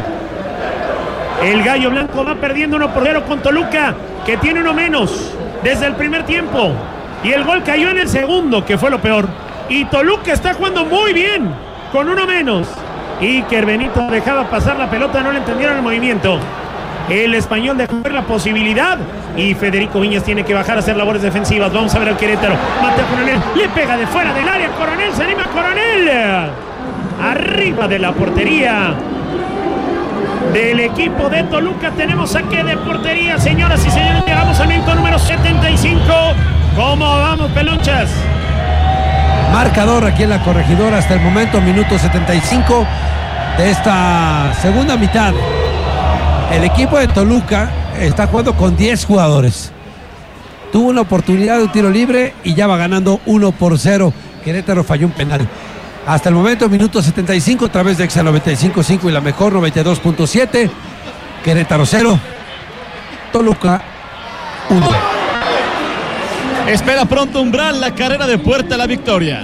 S4: El Gallo Blanco va perdiendo 1-0 con Toluca, que tiene uno menos desde el primer tiempo. Y el gol cayó en el segundo, que fue lo peor. Y Toluca está jugando muy bien, con uno menos. Iker Benito dejaba pasar la pelota, no le entendieron el movimiento. El Español dejó ver la posibilidad. Y Federico Viñas tiene que bajar a hacer labores defensivas. Vamos a ver al Querétaro. Mateo Coronel le pega de fuera del área. Coronel, se anima Coronel. Arriba de la portería del equipo de Toluca. Tenemos saque de portería, señoras y señores. Llegamos al minuto número 75. ¿Cómo vamos, pelonchas?
S1: Marcador aquí en la Corregidora hasta el momento, minuto 75 de esta segunda mitad. El equipo de Toluca está jugando con 10 jugadores. Tuvo una oportunidad de un tiro libre y ya va ganando 1-0. Querétaro falló un penal. Hasta el momento, minuto 75, a través de Exa 95.5 y la mejor 92.7. Querétaro 0, Toluca 1.
S5: Espera pronto Umbral, la carrera de puerta a la victoria.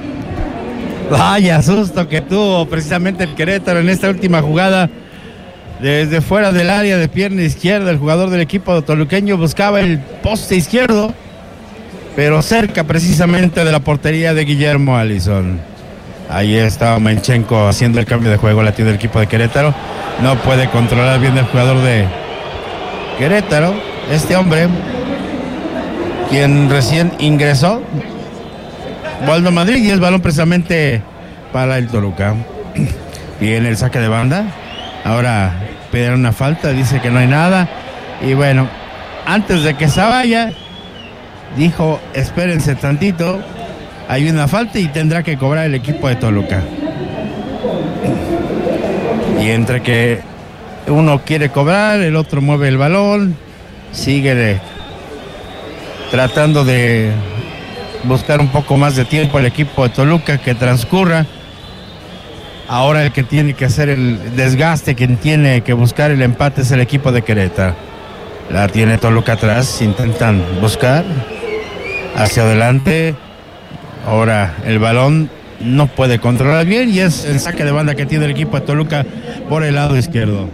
S6: Vaya susto que tuvo precisamente el Querétaro en esta última jugada. Desde fuera del área de pierna izquierda, el jugador del equipo toluqueño buscaba el poste izquierdo, pero cerca precisamente de la portería de Guillermo Allison. Ahí estaba Menchenko haciendo el cambio de juego, la tiene el equipo de Querétaro. No puede controlar bien el jugador de Querétaro, este hombre, quien recién ingresó, Waldo Madrid, y el balón precisamente para el Toluca. Viene el saque de banda. Ahora pidieron una falta, dice que no hay nada. Y bueno, antes de que se vaya, dijo, espérense tantito, hay una falta y tendrá que cobrar el equipo de Toluca. Y entre que uno quiere cobrar, el otro mueve el balón, sigue tratando de buscar un poco más de tiempo el equipo de Toluca que transcurra. Ahora el que tiene que hacer el desgaste, quien tiene que buscar el empate es el equipo de Querétaro. La tiene Toluca atrás, intentan buscar hacia adelante. Ahora el balón no puede controlar bien y es el saque de banda que tiene el equipo de Toluca por el lado izquierdo.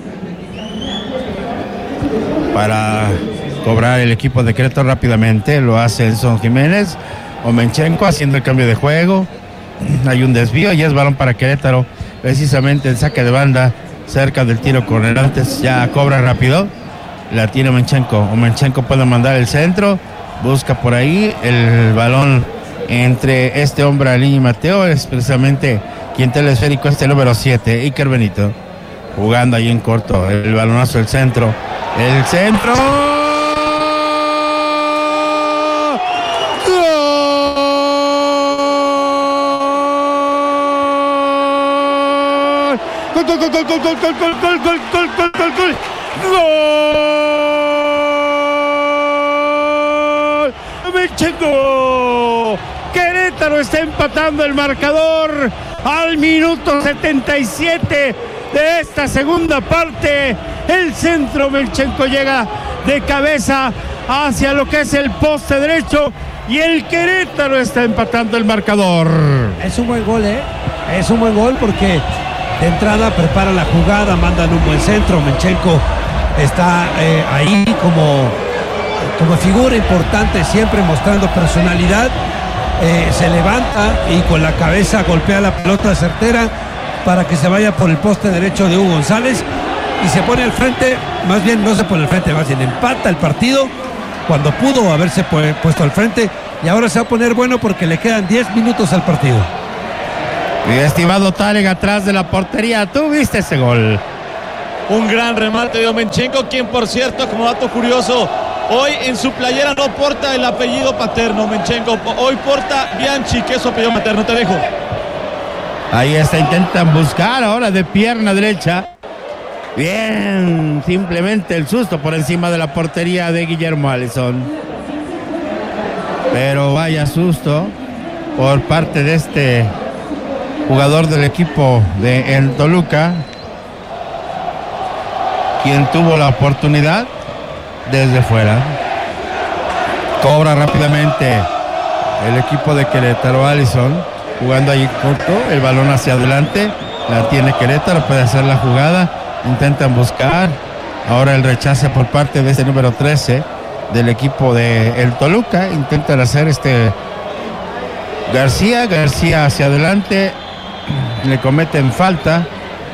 S6: Para cobrar el equipo de Querétaro rápidamente, lo hace Enzo Jiménez. Omenchenko haciendo el cambio de juego. Hay un desvío y es balón para Querétaro. Precisamente el saque de banda cerca del tiro corner. Antes ya cobra rápido. La tiene Omenchenko. Omenchenko puede mandar el centro. Busca por ahí el balón entre este hombre, Alín y Mateo. Es precisamente quien tiene el esférico, este número 7, Iker Benito. Jugando ahí en corto. El balonazo del centro. El centro. ¡Gol! ¡Menchenko! Querétaro está empatando el marcador al minuto 77 de esta segunda parte. El centro, Menchenko llega de cabeza hacia lo que es el poste derecho y el Querétaro está empatando el marcador.
S1: Es un buen gol, es un buen gol porque de entrada prepara la jugada, mandan un buen centro. Menchenko está ahí como figura importante, siempre mostrando personalidad. se levanta y con la cabeza golpea la pelota certera para que se vaya por el poste derecho de Hugo González y se pone al frente, más bien no se pone al frente, más bien empata el partido cuando pudo haberse puesto al frente, y ahora se va a poner bueno porque le quedan 10 minutos al partido.
S6: Mi estimado Tarek, atrás de la portería, ¿tú viste ese gol?
S5: Un gran remate de Omenchenko, quien por cierto, como dato curioso, hoy en su playera no porta el apellido paterno Omenchenko, hoy porta Bianchi, que es su apellido materno. Te dejo.
S6: Ahí está, intentan buscar ahora de pierna derecha. Bien, simplemente el susto por encima de la portería de Guillermo Alisson. Pero vaya susto por parte de este jugador del equipo de el Toluca, quien tuvo la oportunidad desde fuera. Cobra rápidamente el equipo de Querétaro. Alisson jugando ahí corto, el balón hacia adelante, la tiene Querétaro, puede hacer la jugada, intentan buscar, ahora el rechace por parte de este número 13 del equipo de el Toluca, intentan hacer García hacia adelante, le cometen falta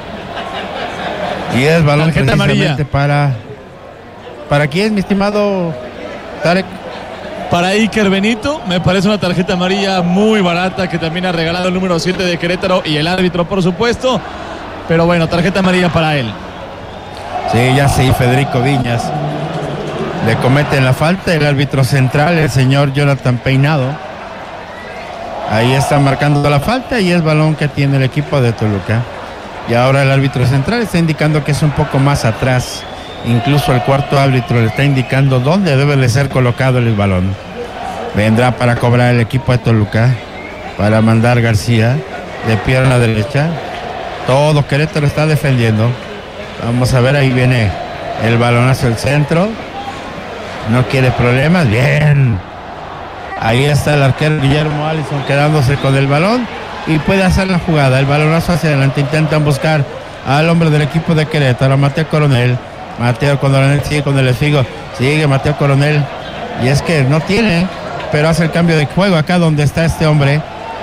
S6: y es balón
S5: tarjeta
S6: precisamente ¿para quién, mi estimado Tarek?
S5: Para Iker Benito, me parece una tarjeta amarilla muy barata que también ha regalado el número 7 de Querétaro y el árbitro, por supuesto. Pero bueno, tarjeta amarilla para él.
S6: Sí, ya sí, Federico Viñas le cometen la falta, el árbitro central, el señor Jonathan Peinado. Ahí está marcando la falta y es balón que tiene el equipo de Toluca. Y ahora el árbitro central está indicando que es un poco más atrás. Incluso el cuarto árbitro le está indicando dónde debe de ser colocado el balón. Vendrá para cobrar el equipo de Toluca, para mandar García de pierna derecha. Todo Querétaro está defendiendo. Vamos a ver, ahí viene el balón hacia el centro. No quiere problemas, bien. Ahí está el arquero Guillermo Alisson quedándose con el balón y puede hacer la jugada. El balonazo hacia adelante, intentan buscar al hombre del equipo de Querétaro, Mateo Coronel. Mateo Coronel sigue con el esfigo, sigue Mateo Coronel, y es que no tiene, pero hace el cambio de juego acá donde está este hombre.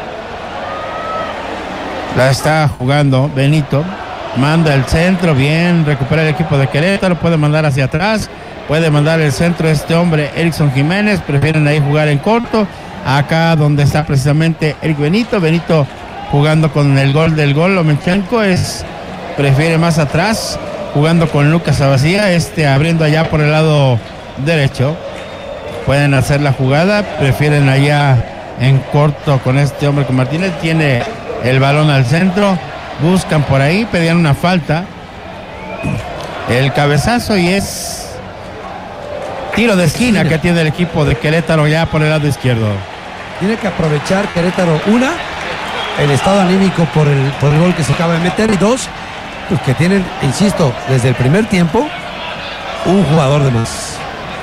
S6: La está jugando Benito, manda el centro, bien, recupera el equipo de Querétaro, puede mandar hacia atrás, puede mandar el centro este hombre, Erickson Jiménez, prefieren ahí jugar en corto, acá donde está precisamente Eric Benito jugando con el gol del gol, Omenchenko prefiere más atrás, jugando con Lucas Abacía, abriendo allá por el lado derecho. Pueden hacer la jugada, prefieren allá en corto con este hombre, con Martínez, tiene el balón al centro, buscan por ahí, pedían una falta, el cabezazo y es tiro de esquina que tiene el equipo de Querétaro ya por el lado izquierdo.
S1: Tiene que aprovechar Querétaro, el estado anímico por el gol que se acaba de meter, y dos, pues que tienen, insisto, desde el primer tiempo un jugador de más.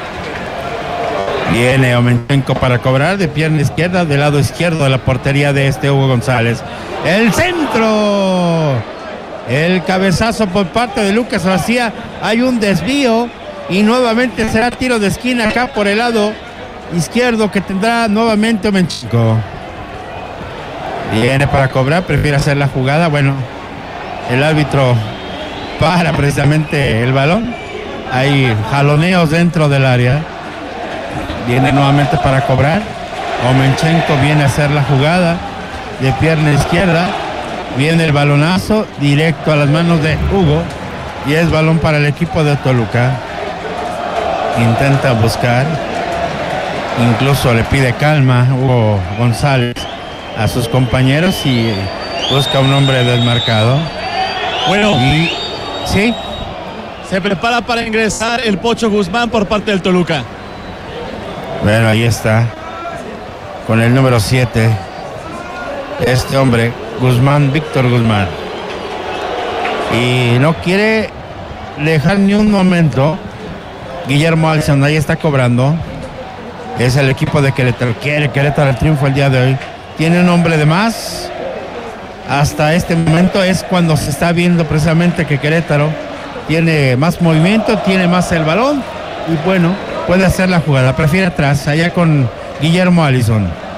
S6: Viene Omenchenko para cobrar de pierna izquierda, del lado izquierdo de la portería de Hugo González. El centro, el cabezazo por parte de Lucas García, hay un desvío y nuevamente será tiro de esquina acá por el lado izquierdo que tendrá nuevamente Omenchenko. Viene para cobrar, prefiere hacer la jugada, bueno, el árbitro para precisamente el balón. Hay jaloneos dentro del área. Viene nuevamente para cobrar. Omenchenko viene a hacer la jugada de pierna izquierda. Viene el balonazo directo a las manos de Hugo. Y es balón para el equipo de Toluca. Intenta buscar. Incluso le pide calma Hugo González a sus compañeros y busca un hombre desmarcado.
S5: Bueno,
S6: y sí,
S5: se prepara para ingresar el Pocho Guzmán por parte del Toluca.
S6: Bueno, ahí está, con el número 7, este hombre, Guzmán, Víctor Guzmán. Y no quiere dejar ni un momento. Guillermo Alisson ahí está cobrando. Es el equipo de Querétaro. Quiere Querétaro el triunfo el día de hoy. Tiene un hombre de más. Hasta este momento es cuando se está viendo precisamente que Querétaro tiene más movimiento, tiene más el balón y bueno, puede hacer la jugada. Prefiere atrás, allá con Guillermo Alisson.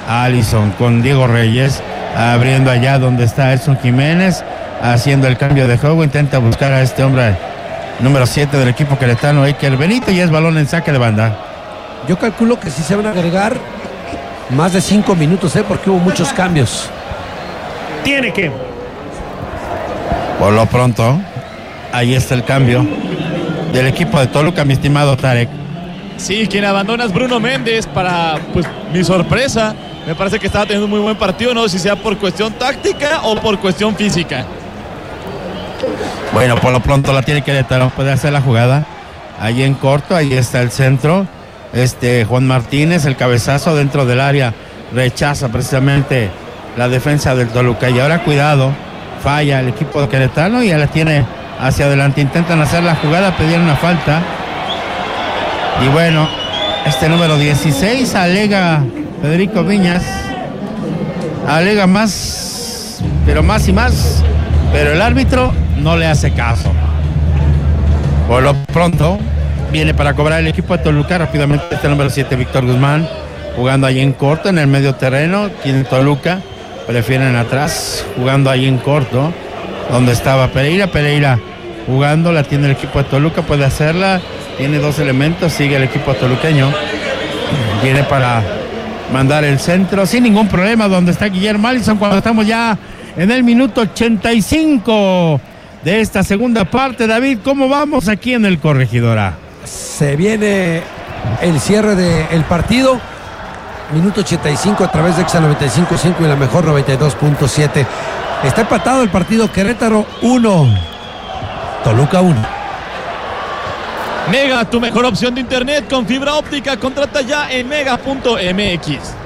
S6: Allison con Diego Reyes, abriendo allá donde está Edson Jiménez, haciendo el cambio de juego, intenta buscar a este hombre número 7 del equipo queretano, Iker Benito, y es balón en saque de banda.
S1: Yo calculo que sí se van a agregar más de 5 minutos, porque hubo muchos cambios.
S4: Tiene que.
S6: Por lo pronto, ahí está el cambio del equipo de Toluca, mi estimado Tarek.
S5: Sí, quien abandona es Bruno Méndez para, pues, mi sorpresa. Me parece que estaba teniendo un muy buen partido, no sé si sea por cuestión táctica o por cuestión física.
S6: Bueno, por lo pronto la tiene Querétaro, puede hacer la jugada. Ahí en corto, ahí está el centro. Juan Martínez, el cabezazo dentro del área, rechaza precisamente la defensa del Toluca. Y ahora cuidado, falla el equipo de Querétaro y ya la tiene hacia adelante. Intentan hacer la jugada, pedir una falta. Y bueno, número 16 alega Federico Viñas. Alega más, pero más y más. Pero el árbitro no le hace caso. Por lo pronto, viene para cobrar el equipo de Toluca. Rápidamente número 7, Víctor Guzmán, jugando ahí en corto, en el medio terreno. Tiene Toluca, prefieren atrás, jugando ahí en corto, donde estaba Pereira. Pereira jugando, la tiene el equipo de Toluca, puede hacerla. Tiene 2 elementos, sigue el equipo toluqueño. Viene para mandar el centro sin ningún problema, donde está Guillermo Allison, cuando estamos ya en el minuto 85 de esta segunda parte. David, ¿cómo vamos aquí en el Corregidora?
S1: Se viene el cierre del partido. Minuto 85 a través de Exa 95.5 y la mejor 92.7. Está empatado el partido. Querétaro 1, Toluca 1.
S5: Mega, tu mejor opción de internet con fibra óptica. Contrata ya en mega.mx.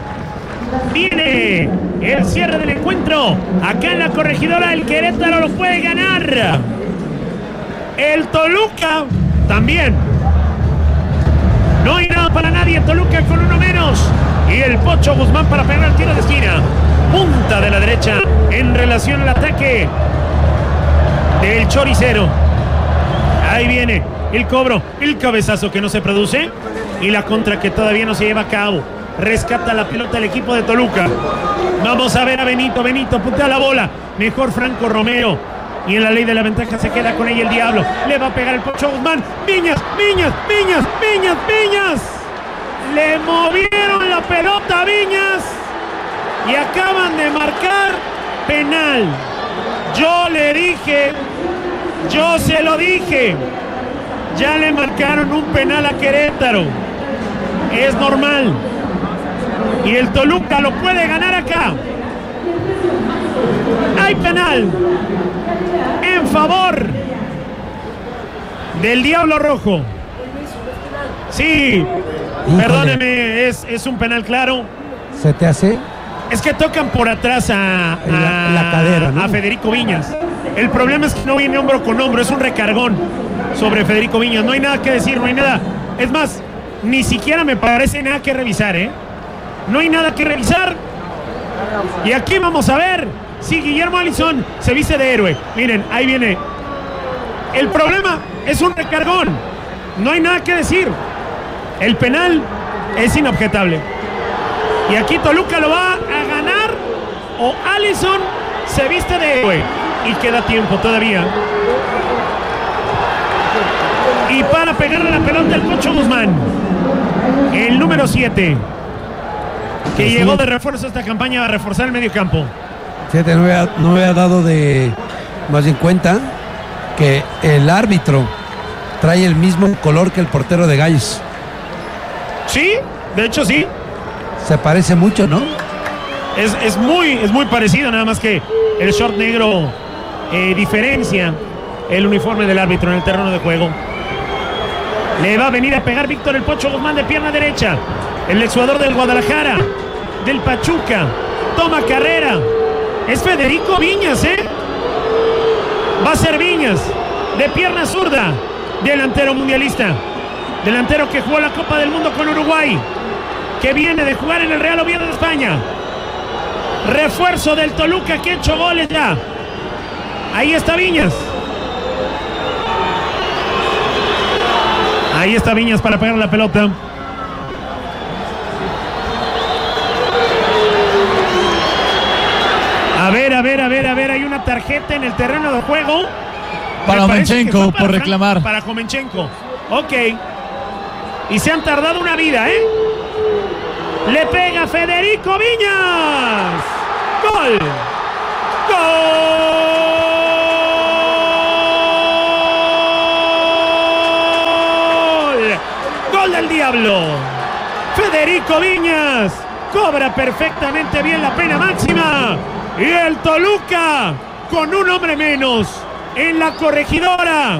S4: Viene el cierre del encuentro. Acá en la Corregidora el Querétaro lo puede ganar. El Toluca también. No hay nada para nadie. Toluca con 1 menos. Y el Pocho Guzmán para pegar el tiro de esquina. Punta de la derecha en relación al ataque del Choricero. Ahí viene el cobro, el cabezazo que no se produce y la contra que todavía no se lleva a cabo. Rescata la pelota el equipo de Toluca. Vamos a ver a Benito. Benito putea la bola. Mejor Franco Romero. Y en la ley de la ventaja se queda con ella el Diablo. Le va a pegar el Pocho Guzmán. Viñas. Le movieron la pelota a Viñas. Y acaban de marcar penal. Yo le dije. Yo se lo dije. Ya le marcaron un penal a Querétaro. Es normal. Y el Toluca lo puede ganar acá. Hay penal en favor del Diablo Rojo. Sí, perdóneme, es un penal claro.
S1: ¿Se te hace?
S4: Es que tocan por atrás
S1: la cadera, ¿no?
S4: A Federico Viñas. El problema es que no viene hombro con hombro, es un recargón sobre Federico Viñas. No hay nada que decir, no hay nada. Es más, ni siquiera me parece nada que revisar, No hay nada que revisar. Y aquí vamos a ver si Guillermo Allison se viste de héroe. Miren, ahí viene. El problema es un recargón. No hay nada que decir. El penal es inobjetable. Y aquí Toluca lo va a ganar o Allison se viste de héroe. Y queda tiempo todavía. Y para pegarle la pelota el Pocho Guzmán, el número 7, que llegó de refuerzo a esta campaña a reforzar el medio campo.
S1: Fíjate, no me había dado más bien cuenta que el árbitro trae el mismo color que el portero de Gallos.
S4: Sí, de hecho sí.
S1: Se parece mucho, ¿no?
S4: Es muy parecido, nada más que el short negro diferencia el uniforme del árbitro en el terreno de juego. Le va a venir a pegar Víctor el Pocho Guzmán de pierna derecha. El exjugador del Guadalajara, del Pachuca, toma carrera. Es Federico Viñas, Va a ser Viñas, de pierna zurda, delantero mundialista. Delantero que jugó la Copa del Mundo con Uruguay, que viene de jugar en el Real Oviedo de España. Refuerzo del Toluca que ha hecho goles ya. Ahí está Viñas. Ahí está Viñas para pegar la pelota. A ver, hay una tarjeta en el terreno de juego.
S5: Para Jomenchenko por reclamar.
S4: Para Jomenchenko. Ok. Y se han tardado una vida, ¿eh? Le pega Federico Viñas. ¡Gol! ¡Gol! ¡Gol del Diablo! Federico Viñas cobra perfectamente bien la pena máxima. Y el Toluca, con un hombre menos en la corregidora,